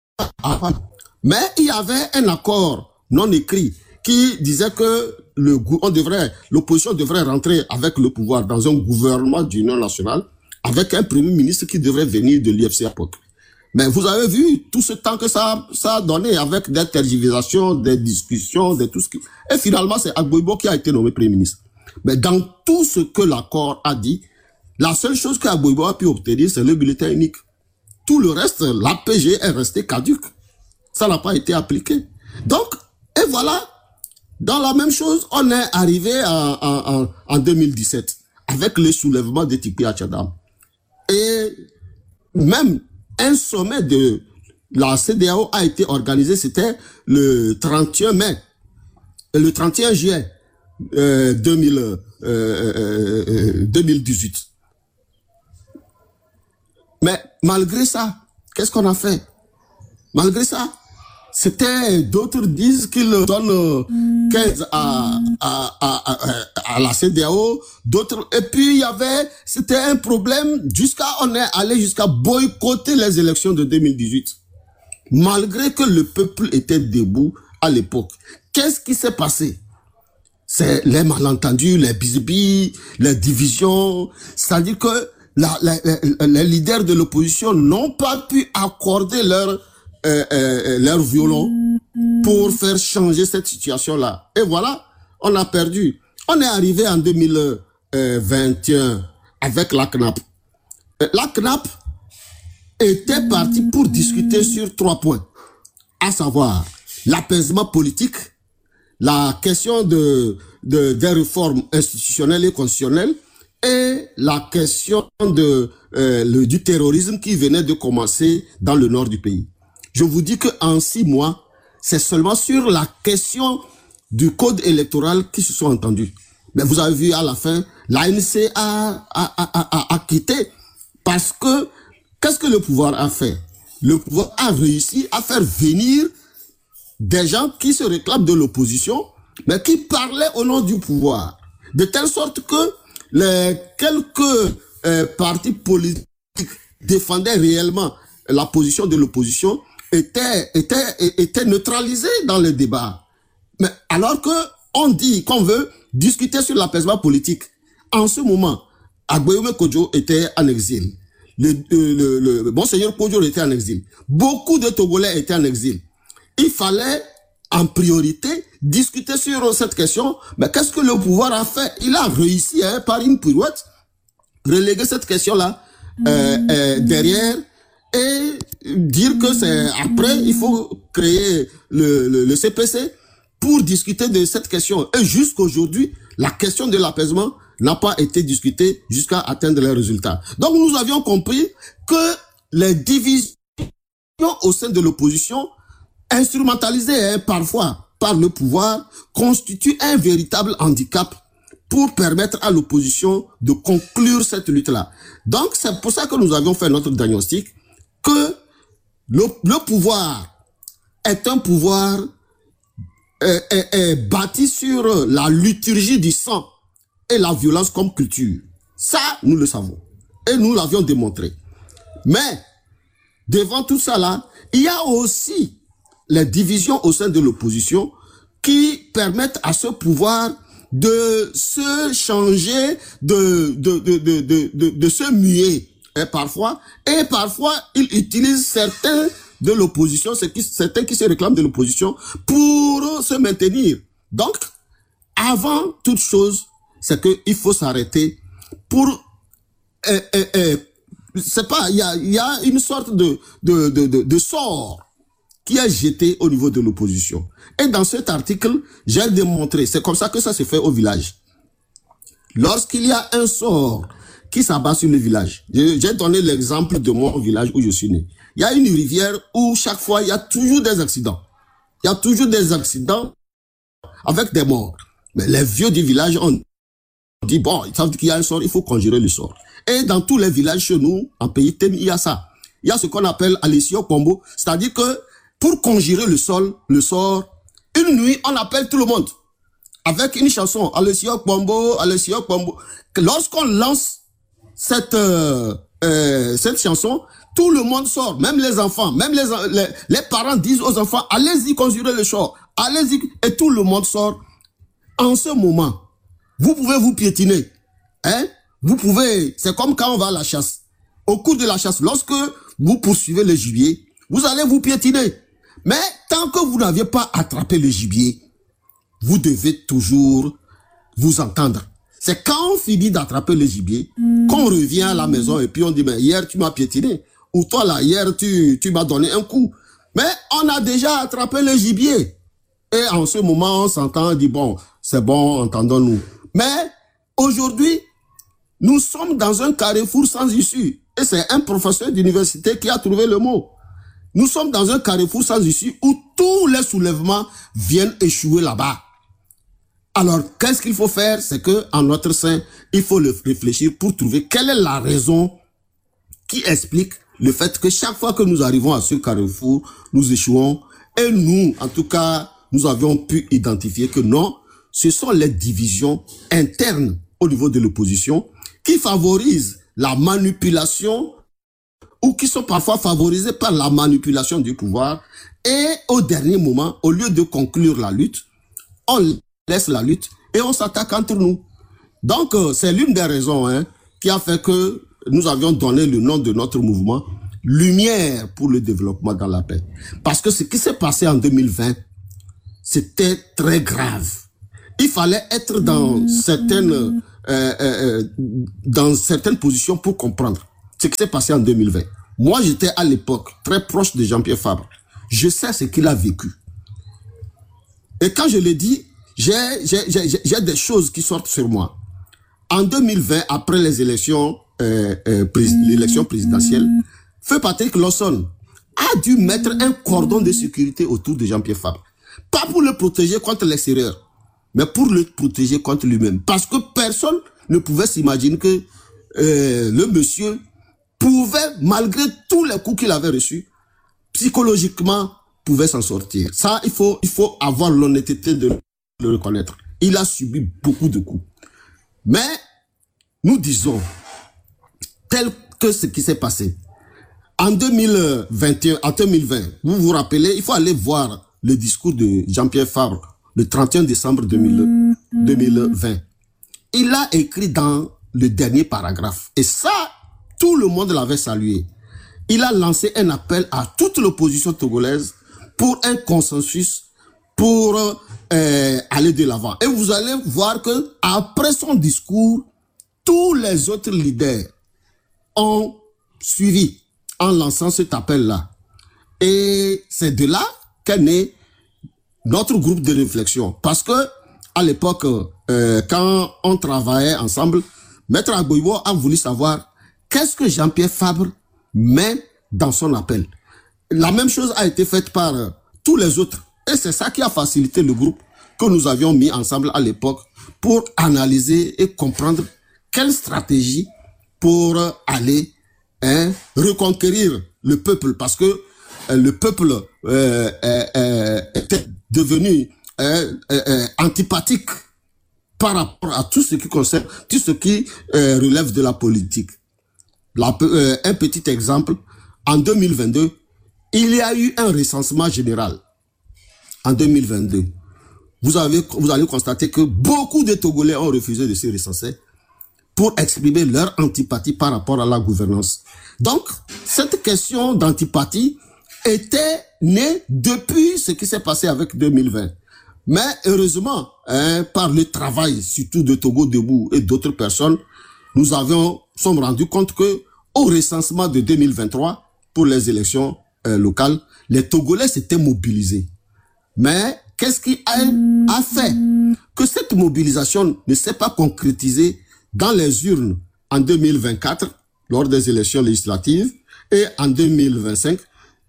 Mais il y avait un accord non écrit qui disait que le, on devrait, l'opposition devrait rentrer avec le pouvoir dans un gouvernement d'union nationale avec un premier ministre qui devrait venir de l'I F C à l'époque. Mais vous avez vu tout ce temps que ça, ça a donné avec des tergiversations, des discussions, de tout ce qui... Et finalement, c'est Agboibo qui a été nommé Premier ministre. Mais dans tout ce que l'accord a dit, la seule chose qu'Agboibo a pu obtenir, c'est le bulletin unique. Tout le reste, l'A P G est resté caduque. Ça n'a pas été appliqué. Donc, et voilà, dans la même chose, on est arrivé en, en, en deux mille dix-sept avec le soulèvement de Tikpi à Tchadam. Et même un sommet de la C E D E A O a été organisé, c'était le trente et un mai, le trente et un juillet euh, deux mille, euh, euh, deux mille dix-huit. Mais malgré ça, qu'est-ce qu'on a fait? Malgré ça, c'était, d'autres disent qu'ils donnent quinze à, à, à, à, à la C E D E A O, d'autres, et puis il y avait, c'était un problème jusqu'à, on est allé jusqu'à boycotter les élections de deux mille dix-huit. Malgré que le peuple était debout à l'époque. Qu'est-ce qui s'est passé? c'est les malentendus, les bisbilles, les divisions. C'est-à-dire que la, la, la, les leaders de l'opposition n'ont pas pu accorder leur, euh, euh, leur violon pour faire changer cette situation-là. Et voilà, on a perdu. On est arrivé en deux mille vingt et un avec la C N A P. La C N A P était partie pour discuter sur trois points, à savoir l'apaisement politique, la question de, de, des réformes institutionnelles et constitutionnelles et la question de, euh, le, du terrorisme qui venait de commencer dans le nord du pays. Je vous dis qu'en six mois, c'est seulement sur la question du code électoral qui se sont entendus. Mais vous avez vu à la fin, l'A N C a, a, a, a, a quitté parce que qu'est-ce que le pouvoir a fait? Le pouvoir a réussi à faire venir des gens qui se réclament de l'opposition, mais qui parlaient au nom du pouvoir. De telle sorte que les quelques euh, partis politiques défendaient réellement la position de l'opposition étaient, étaient, étaient neutralisés dans le débat. Mais alors que on dit qu'on veut discuter sur l'apaisement politique, en ce moment, Agbeyomi Kodjo était en exil. Le, le, le, le Monseigneur Kodjo était en exil. Beaucoup de Togolais étaient en exil. Il fallait, en priorité, discuter sur cette question. Mais qu'est-ce que le pouvoir a fait? Il a réussi, hein, par une pirouette, reléguer cette question-là euh, euh, derrière et dire que c'est après, il faut créer le, le, le C P C pour discuter de cette question. Et jusqu'aujourd'hui, la question de l'apaisement n'a pas été discutée jusqu'à atteindre les résultats. Donc nous avions compris que les divisions au sein de l'opposition, instrumentalisées hein, parfois par le pouvoir, constituent un véritable handicap pour permettre à l'opposition de conclure cette lutte-là. Donc c'est pour ça que nous avions fait notre diagnostic, que le, le pouvoir est un pouvoir Est, est, est bâti sur la liturgie du sang et la violence comme culture. Ça, nous le savons. Et nous l'avions démontré. Mais, devant tout ça là, il y a aussi les divisions au sein de l'opposition qui permettent à ce pouvoir de se changer, de, de, de, de, de, de, de se muer, hein, parfois. Et parfois, il utilise certains de l'opposition, c'est qui, certains qui se réclament de l'opposition pour se maintenir. Donc, avant toute chose, c'est que il faut s'arrêter pour, euh, euh, euh, c'est pas, il y a, il y a une sorte de, de, de, de, de sort qui est jeté au niveau de l'opposition. Et dans cet article, j'ai démontré, c'est comme ça que ça se fait au village. Lorsqu'il y a un sort qui s'abat sur le village, j'ai donné l'exemple de mon village où je suis né. Il y a une rivière où chaque fois, il y a toujours des accidents. Il y a toujours des accidents avec des morts. Mais les vieux du village ont dit, bon, ils savent qu'il y a un sort, il faut conjurer le sort. Et dans tous les villages chez nous, en pays Tem, il y a ça. Il y a ce qu'on appelle Alessio Combo. C'est-à-dire que pour conjurer le sol, le sort, une nuit, on appelle tout le monde. Avec une chanson, Alessio Combo, Alessio Combo. Lorsqu'on lance cette, euh, euh, cette chanson, tout le monde sort, même les enfants, même les, les, les parents disent aux enfants, allez-y conjurer le sort, allez-y, et tout le monde sort. En ce moment, vous pouvez vous piétiner, hein? Vous pouvez, c'est comme quand on va à la chasse. Au cours de la chasse, lorsque vous poursuivez le gibier, vous allez vous piétiner. Mais tant que vous n'aviez pas attrapé le gibier, vous devez toujours vous entendre. C'est quand on finit d'attraper le gibier, qu'on revient à la maison et puis on dit, mais hier tu m'as piétiné. Ou toi là, hier, tu, tu m'as donné un coup. Mais on a déjà attrapé le gibier. Et en ce moment, on s'entend, on dit, bon, c'est bon, entendons-nous. Mais aujourd'hui, nous sommes dans un carrefour sans issue. Et c'est un professeur d'université qui a trouvé le mot. Nous sommes dans un carrefour sans issue où tous les soulèvements viennent échouer là-bas. Alors, qu'est-ce qu'il faut faire? C'est que, en notre sein, il faut le réfléchir pour trouver quelle est la raison qui explique le fait que chaque fois que nous arrivons à ce carrefour, nous échouons. Et nous, en tout cas, nous avions pu identifier que non, ce sont les divisions internes au niveau de l'opposition qui favorisent la manipulation ou qui sont parfois favorisées par la manipulation du pouvoir. Et au dernier moment, au lieu de conclure la lutte, on laisse la lutte et on s'attaque entre nous. Donc, euh, c'est l'une des raisons hein, qui a fait que nous avions donné le nom de notre mouvement, Lumière pour le développement dans la paix. Parce que ce qui s'est passé en deux mille vingt, c'était très grave. Il fallait être dans certaines, euh, euh, dans certaines positions pour comprendre ce qui s'est passé en deux mille vingt. Moi, j'étais à l'époque très proche de Jean-Pierre Fabre. Je sais ce qu'il a vécu. Et quand je le dis, j'ai, j'ai, j'ai, j'ai des choses qui sortent sur moi. En deux mille vingt, après les élections, euh, euh, prés- l'élection présidentielle, Feu Patrick Lawson a dû mettre un cordon de sécurité autour de Jean-Pierre Fabre. Pas pour le protéger contre l'extérieur, mais pour le protéger contre lui-même. Parce que personne ne pouvait s'imaginer que euh, le monsieur pouvait, malgré tous les coups qu'il avait reçus, psychologiquement, pouvait s'en sortir. Ça, il faut, il faut avoir l'honnêteté de le reconnaître. Il a subi beaucoup de coups. Mais, nous disons, tel que ce qui s'est passé, en deux mille vingt et un, en deux mille vingt, vous vous rappelez, il faut aller voir le discours de Jean-Pierre Fabre, le trente et un décembre deux mille vingt. Il a écrit dans le dernier paragraphe, et ça, tout le monde l'avait salué. Il a lancé un appel à toute l'opposition togolaise pour un consensus, pour euh, aller de l'avant. Et vous allez voir que après son discours, tous les autres leaders ont suivi en lançant cet appel-là. Et c'est de là qu'est né notre groupe de réflexion. Parce que à l'époque, euh, quand on travaillait ensemble, Maître Agboibo a voulu savoir qu'est-ce que Jean-Pierre Fabre met dans son appel. La même chose a été faite par euh, tous les autres. Et c'est ça qui a facilité le groupe que nous avions mis ensemble à l'époque pour analyser et comprendre quelle stratégie pour euh, aller hein, reconquérir le peuple. Parce que euh, le peuple euh, euh, euh, était devenu euh, euh, euh, antipathique par rapport à tout ce qui concerne, tout ce qui euh, relève de la politique. La, euh, un petit exemple, en deux mille vingt-deux, il y a eu un recensement général. En deux mille vingt-deux, vous, avez, vous allez constater que beaucoup de Togolais ont refusé de se recenser pour exprimer leur antipathie par rapport à la gouvernance. Donc, cette question d'antipathie était née depuis ce qui s'est passé avec deux mille vingt. Mais heureusement, hein, par le travail, surtout de Togo Debout et d'autres personnes, nous avions, sommes rendus compte que au recensement de deux mille vingt-trois, pour les élections euh, locales, les Togolais s'étaient mobilisés. Mais qu'est-ce qui a, a fait que cette mobilisation ne s'est pas concrétisée dans les urnes en deux mille vingt-quatre, lors des élections législatives, et en deux mille vingt-cinq,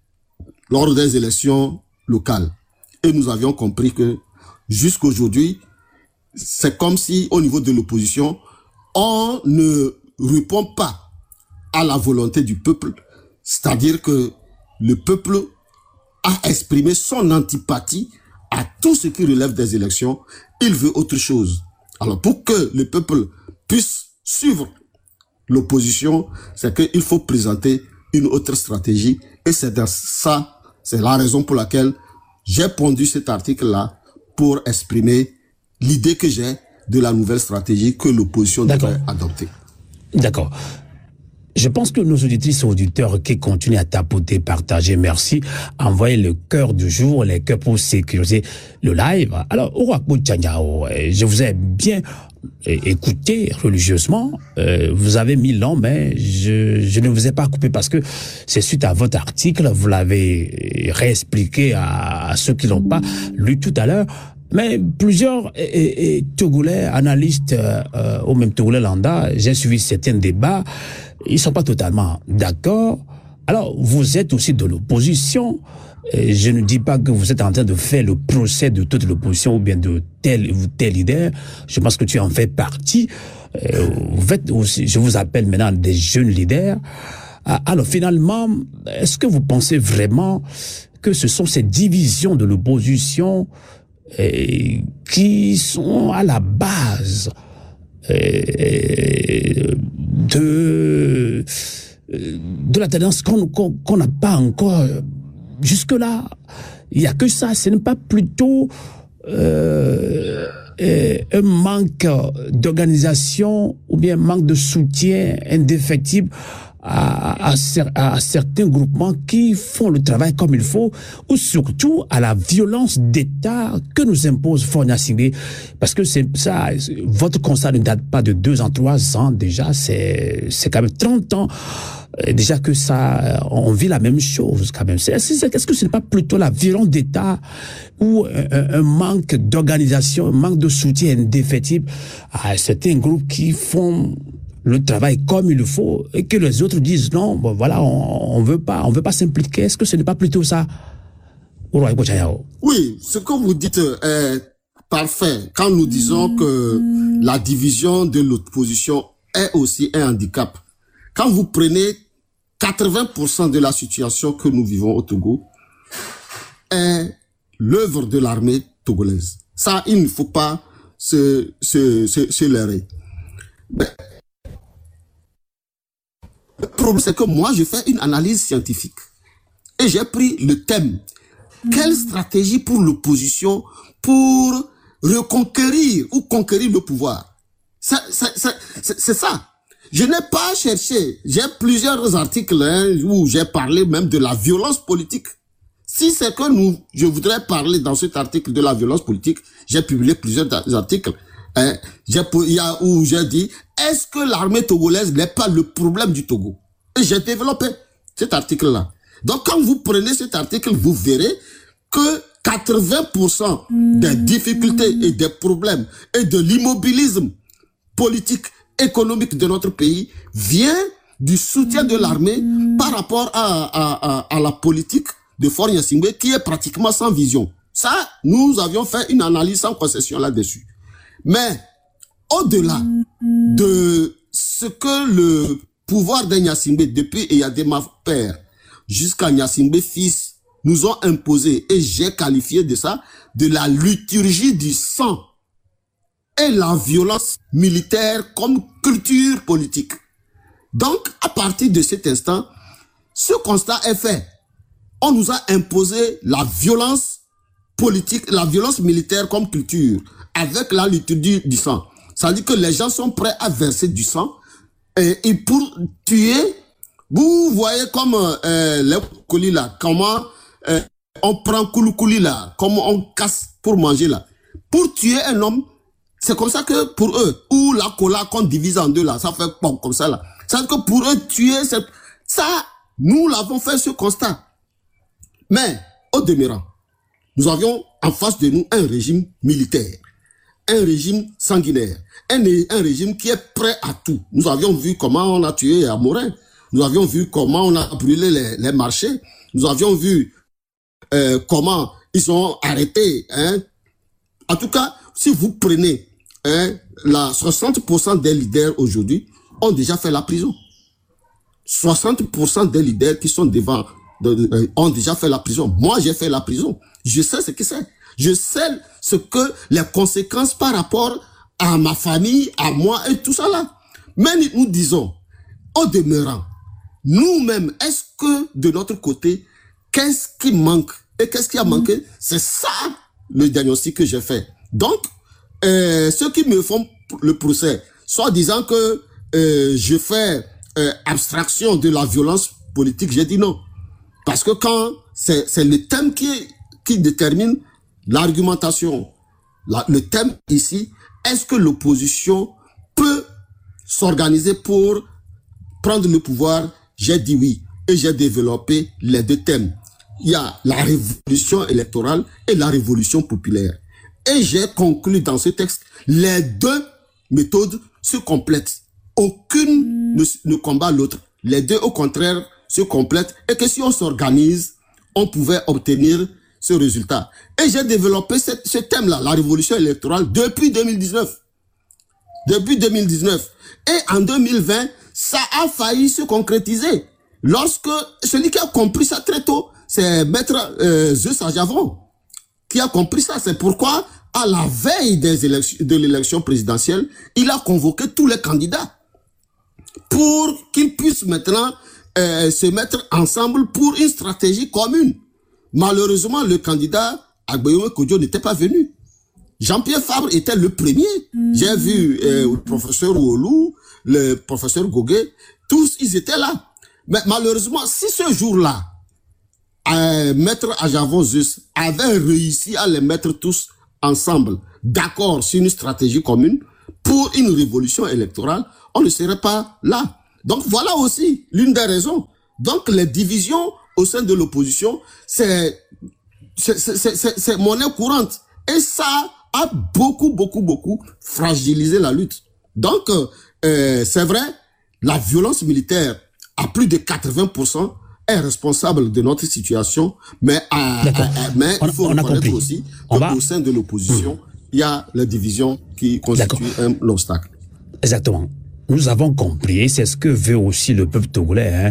lors des élections locales. Et nous avions compris que jusqu'aujourd'hui, c'est comme si au niveau de l'opposition, on ne répond pas à la volonté du peuple, c'est-à-dire que le peuple a exprimé son antipathie à tout ce qui relève des élections. Il veut autre chose. Alors pour que le peuple puisse suivre l'opposition, c'est qu'il faut présenter une autre stratégie. Et c'est dans ça, c'est la raison pour laquelle j'ai pondu cet article-là pour exprimer l'idée que j'ai de la nouvelle stratégie que l'opposition devrait adopter. D'accord. Je pense que nos auditrices et auditeurs qui continuent à tapoter, partager, merci, envoyer le cœur du jour, les cœurs pour sécuriser le live. Alors, Orakbo Tchanyao, je vous ai bien écouté religieusement. Euh, vous avez mis long, mais je, je ne vous ai pas coupé parce que c'est suite à votre article, vous l'avez réexpliqué à, à ceux qui n'ont pas lu tout à l'heure. Mais plusieurs et, et, Togolais, analystes, euh, ou même Togolais lambda, j'ai suivi certains débats, ils ne sont pas totalement d'accord. Alors, vous êtes aussi de l'opposition. Je ne dis pas que vous êtes en train de faire le procès de toute l'opposition ou bien de tel ou tel leader. Je pense que tu en fais partie. Vous faites aussi, je vous appelle maintenant des jeunes leaders. Alors, finalement, est-ce que vous pensez vraiment que ce sont ces divisions de l'opposition Et qui sont à la base euh, de, de la tendance qu'on qu'on, qu'on n'a pas encore jusque-là. Il n'y a que ça. Ce n'est pas plutôt euh, euh, un manque d'organisation ou bien un manque de soutien indéfectible à, à, à, à certains groupements qui font le travail comme il faut, ou surtout à la violence d'État que nous impose Faure Gnassingbé. Parce que c'est ça, votre constat ne date pas de deux ans, trois ans déjà, c'est c'est quand même trente ans euh, déjà que ça, on vit la même chose quand même. Est-ce est, est que ce n'est pas plutôt la violence d'État ou un, un manque d'organisation, un manque de soutien indéfectible à certains groupes qui font le travail comme il le faut et que les autres disent non, bon voilà, on, on veut pas, on veut pas s'impliquer. Est-ce que ce n'est pas plutôt ça? Oui, ce que vous dites est parfait quand nous disons que la division de l'opposition est aussi un handicap. Quand vous prenez quatre-vingts pour cent de la situation que nous vivons au Togo est l'œuvre de l'armée togolaise. Ça, il ne faut pas se, se, se, se leurrer. Mais le problème, c'est que moi, je fais une analyse scientifique. Et j'ai pris le thème. Quelle stratégie pour l'opposition pour reconquérir ou conquérir le pouvoir? C'est ça. Je n'ai pas cherché. J'ai plusieurs articles hein, où j'ai parlé même de la violence politique. Si c'est que nous, je voudrais parler dans cet article de la violence politique, j'ai publié plusieurs articles. Hein, j'ai, il y a où j'ai dit, est-ce que l'armée togolaise n'est pas le problème du Togo? Et j'ai développé cet article-là. Donc, quand vous prenez cet article, vous verrez que quatre-vingts pour cent des difficultés et des problèmes et de l'immobilisme politique, économique de notre pays vient du soutien de l'armée par rapport à, à, à, à la politique de Faure Gnassingbé qui est pratiquement sans vision. Ça, nous avions fait une analyse sans concession là-dessus. Mais, au-delà de ce que le pouvoir de Gnassingbé, depuis Eyadema père jusqu'à Gnassingbé fils, nous ont imposé, et j'ai qualifié de ça, de la liturgie du sang et la violence militaire comme culture politique. Donc, à partir de cet instant, ce constat est fait. On nous a imposé la violence politique, la violence militaire comme culture, avec la liturgie du sang. Ça veut dire que les gens sont prêts à verser du sang, et, et pour tuer, vous voyez comme euh, les colis là, comment euh, on prend kouloukouli là, comment on casse pour manger là. Pour tuer un homme, c'est comme ça que pour eux, ou la cola qu'on divise en deux là, ça fait bon comme ça là. Ça veut dire que pour eux, tuer, ça, nous l'avons fait ce constat. Mais, au demeurant, nous avions en face de nous un régime militaire, un régime sanguinaire, un, un régime qui est prêt à tout. Nous avions vu comment on a tué à Morin, nous avions vu comment on a brûlé les, les marchés, nous avions vu euh, comment ils ont arrêté. Hein. En tout cas, si vous prenez hein, la soixante pour cent des leaders aujourd'hui ont déjà fait la prison. soixante pour cent des leaders qui sont devant de, de, de, ont déjà fait la prison. Moi, j'ai fait la prison. Je sais ce que c'est. Je sais ce que les conséquences par rapport à ma famille, à moi et tout ça là. Mais nous disons, au demeurant, nous-mêmes, est-ce que de notre côté, qu'est-ce qui manque et qu'est-ce qui a manqué? C'est ça le diagnostic que j'ai fait. Donc, euh, ceux qui me font le procès, soit disant que euh, je fais euh, abstraction de la violence politique, j'ai dit non. Parce que quand c'est le thème qui, qui détermine l'argumentation, la, le thème ici, est-ce que l'opposition peut s'organiser pour prendre le pouvoir? J'ai dit oui. Et j'ai développé les deux thèmes. Il y a la révolution électorale et la révolution populaire. Et j'ai conclu dans ce texte, les deux méthodes se complètent. Aucune ne, ne combat l'autre. Les deux, au contraire, se complètent. Et que si on s'organise, on pouvait obtenir ce résultat. Et j'ai développé ce, ce thème-là, la révolution électorale, depuis deux mille dix-neuf. Depuis deux mille dix-neuf. Et en deux mille vingt, ça a failli se concrétiser. Lorsque celui qui a compris ça très tôt, c'est Maître euh, Zeus Ajavon qui a compris ça. C'est pourquoi, à la veille des élections, de l'élection présidentielle, il a convoqué tous les candidats pour qu'ils puissent maintenant euh, se mettre ensemble pour une stratégie commune. Malheureusement, le candidat Agbeyomi Kodjo n'était pas venu. Jean-Pierre Fabre était le premier. Mmh. J'ai vu euh, le professeur Ouolou, le professeur Goguet, tous, ils étaient là. Mais malheureusement, si ce jour-là, euh, Maître Ajavon-Zeus avait réussi à les mettre tous ensemble, d'accord sur une stratégie commune pour une révolution électorale, on ne serait pas là. Donc voilà aussi l'une des raisons. Donc les divisions au sein de l'opposition, c'est c'est c'est c'est c'est monnaie courante et ça a beaucoup beaucoup beaucoup fragilisé la lutte. Donc euh, c'est vrai, la violence militaire à plus de quatre-vingts pour cent est responsable de notre situation, mais à, à, à, mais il faut on, on reconnaître aussi qu'au va... sein de l'opposition, mmh. il y a la division qui constitue un obstacle. Exactement. Nous avons compris, c'est ce que veut aussi le peuple togolais, hein.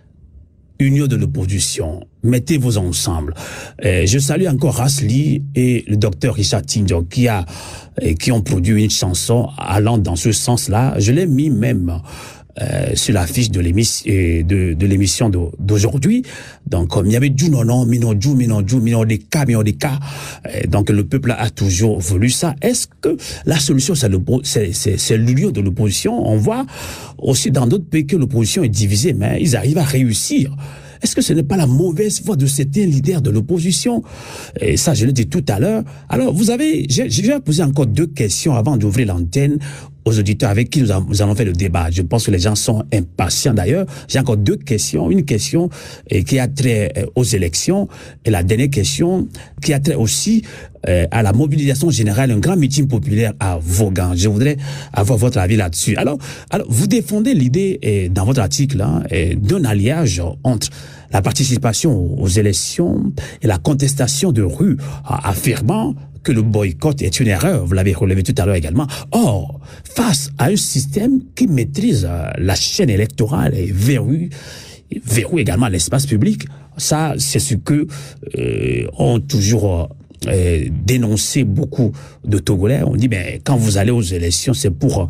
Union de l'opposition, mettez-vous ensemble. Euh, je salue encore Rasli et le docteur Richard Tindio qui a, euh, qui ont produit une chanson allant dans ce sens-là. Je l'ai mis même euh, sur la fiche de l'émission de, de l'émission d'aujourd'hui. Donc, comme il y avait du non non, mino du, mino du, mino des cas, mino des cas. Donc, le peuple a toujours voulu ça. Est-ce que la solution, c'est le, c'est, c'est, c'est l'union de l'opposition? On voit aussi dans d'autres pays que l'opposition est divisée, mais ils arrivent à réussir. Est-ce que ce n'est pas la mauvaise voie de certains leaders de l'opposition? Et ça, je l'ai dit tout à l'heure. Alors, vous avez, je, je vais poser encore deux questions avant d'ouvrir l'antenne aux auditeurs avec qui nous, a, nous allons faire le débat. Je pense que les gens sont impatients d'ailleurs. J'ai encore deux questions. Une question eh, qui a trait eh, aux élections et la dernière question qui a trait aussi eh, à la mobilisation générale, un grand meeting populaire à Vaughan. Je voudrais avoir votre avis là-dessus. Alors, alors vous défendez l'idée eh, dans votre article hein, eh, d'un alliage entre la participation aux élections et la contestation de rue, affirmant que le boycott est une erreur, vous l'avez relevé tout à l'heure également. Or, face à un système qui maîtrise la chaîne électorale et verrouille, verrouille également l'espace public, ça, c'est ce que euh, ont toujours euh, dénoncé beaucoup de Togolais. On dit, ben, quand vous allez aux élections, c'est pour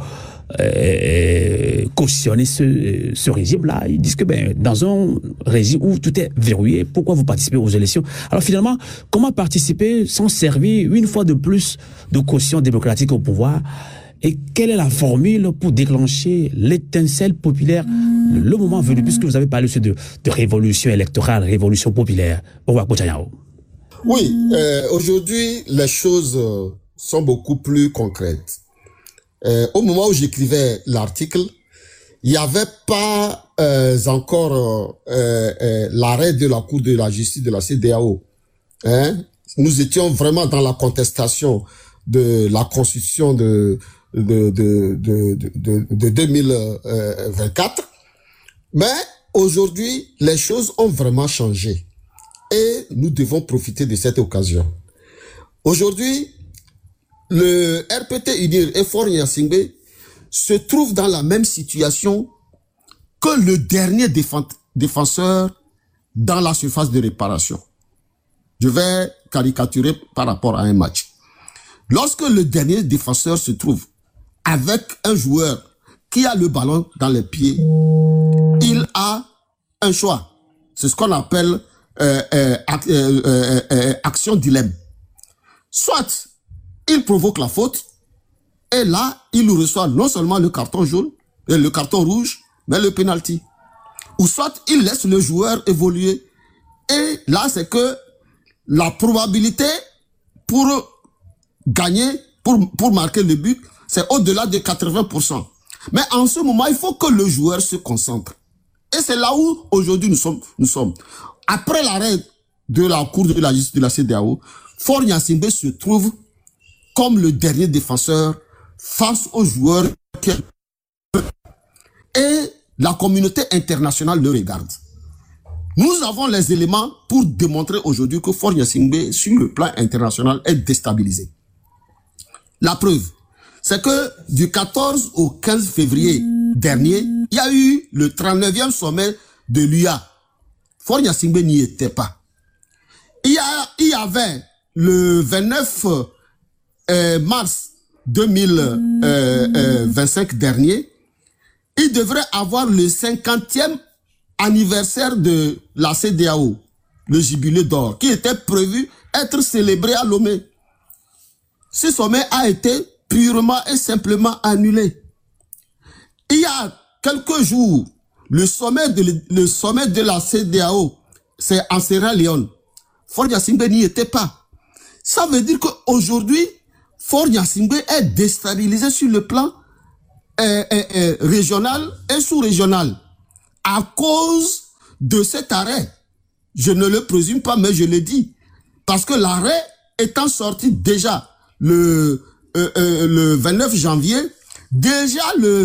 Euh, cautionner ce, ce régime-là. Ils disent que ben, dans un régime où tout est verrouillé, pourquoi vous participez aux élections? Alors finalement, comment participer sans servir une fois de plus de caution démocratique au pouvoir? Et quelle est la formule pour déclencher l'étincelle populaire le moment venu, puisque vous avez parlé aussi de, de révolution électorale, révolution populaire? Oui, euh, aujourd'hui, les choses sont beaucoup plus concrètes. Euh, au moment où j'écrivais l'article, il n'y avait pas euh, encore euh, euh, l'arrêt de la Cour de la justice de la C D A O. Hein? Nous étions vraiment dans la contestation de la constitution de de de de, de, de deux mille vingt-quatre. Mais aujourd'hui, les choses ont vraiment changé et nous devons profiter de cette occasion. Aujourd'hui, le R P T U D I R et Faure Gnassingbé se trouvent dans la même situation que le dernier défenseur dans la surface de réparation. Je vais caricaturer par rapport à un match. Lorsque le dernier défenseur se trouve avec un joueur qui a le ballon dans les pieds, il a un choix. C'est ce qu'on appelle euh, euh, euh, euh, euh, action dilemme. Soit il provoque la faute, et là, il reçoit non seulement le carton jaune, et le carton rouge, mais le penalty. Ou soit il laisse le joueur évoluer, et là, c'est que la probabilité pour gagner, pour, pour marquer le but, c'est au-delà de quatre-vingts pour cent. Mais en ce moment, il faut que le joueur se concentre. Et c'est là où, aujourd'hui, nous sommes, nous sommes. Après l'arrêt de la Cour de la justice de la C D A O, Faure Gnassingbé se trouve comme le dernier défenseur face aux joueurs qui... et la communauté internationale le regarde. Nous avons les éléments pour démontrer aujourd'hui que Faure Gnassingbé, sur le plan international, est déstabilisé. La preuve, c'est que du quatorze au quinze février dernier, il y a eu le trente-neuvième sommet de l'U A. Faure Gnassingbé n'y était pas. Il y, a, il y avait le vingt-neuf Euh, mars deux mille vingt-cinq dernier, il devrait avoir le cinquantième anniversaire de la C D A O, le jubilé d'or, qui était prévu être célébré à Lomé. ce sommet a été purement et simplement annulé. Il y a quelques jours, le sommet de, le sommet de la C E D E A O, c'est en Sierra Leone. Faure Gnassingbé n'y était pas. Ça veut dire qu'aujourd'hui, Faure Gnassingbé est déstabilisé sur le plan euh, euh, euh, régional et sous-régional à cause de cet arrêt. Je ne le présume pas, mais je le dis. Parce que l'arrêt étant sorti déjà le, euh, euh, le vingt-neuf janvier, déjà le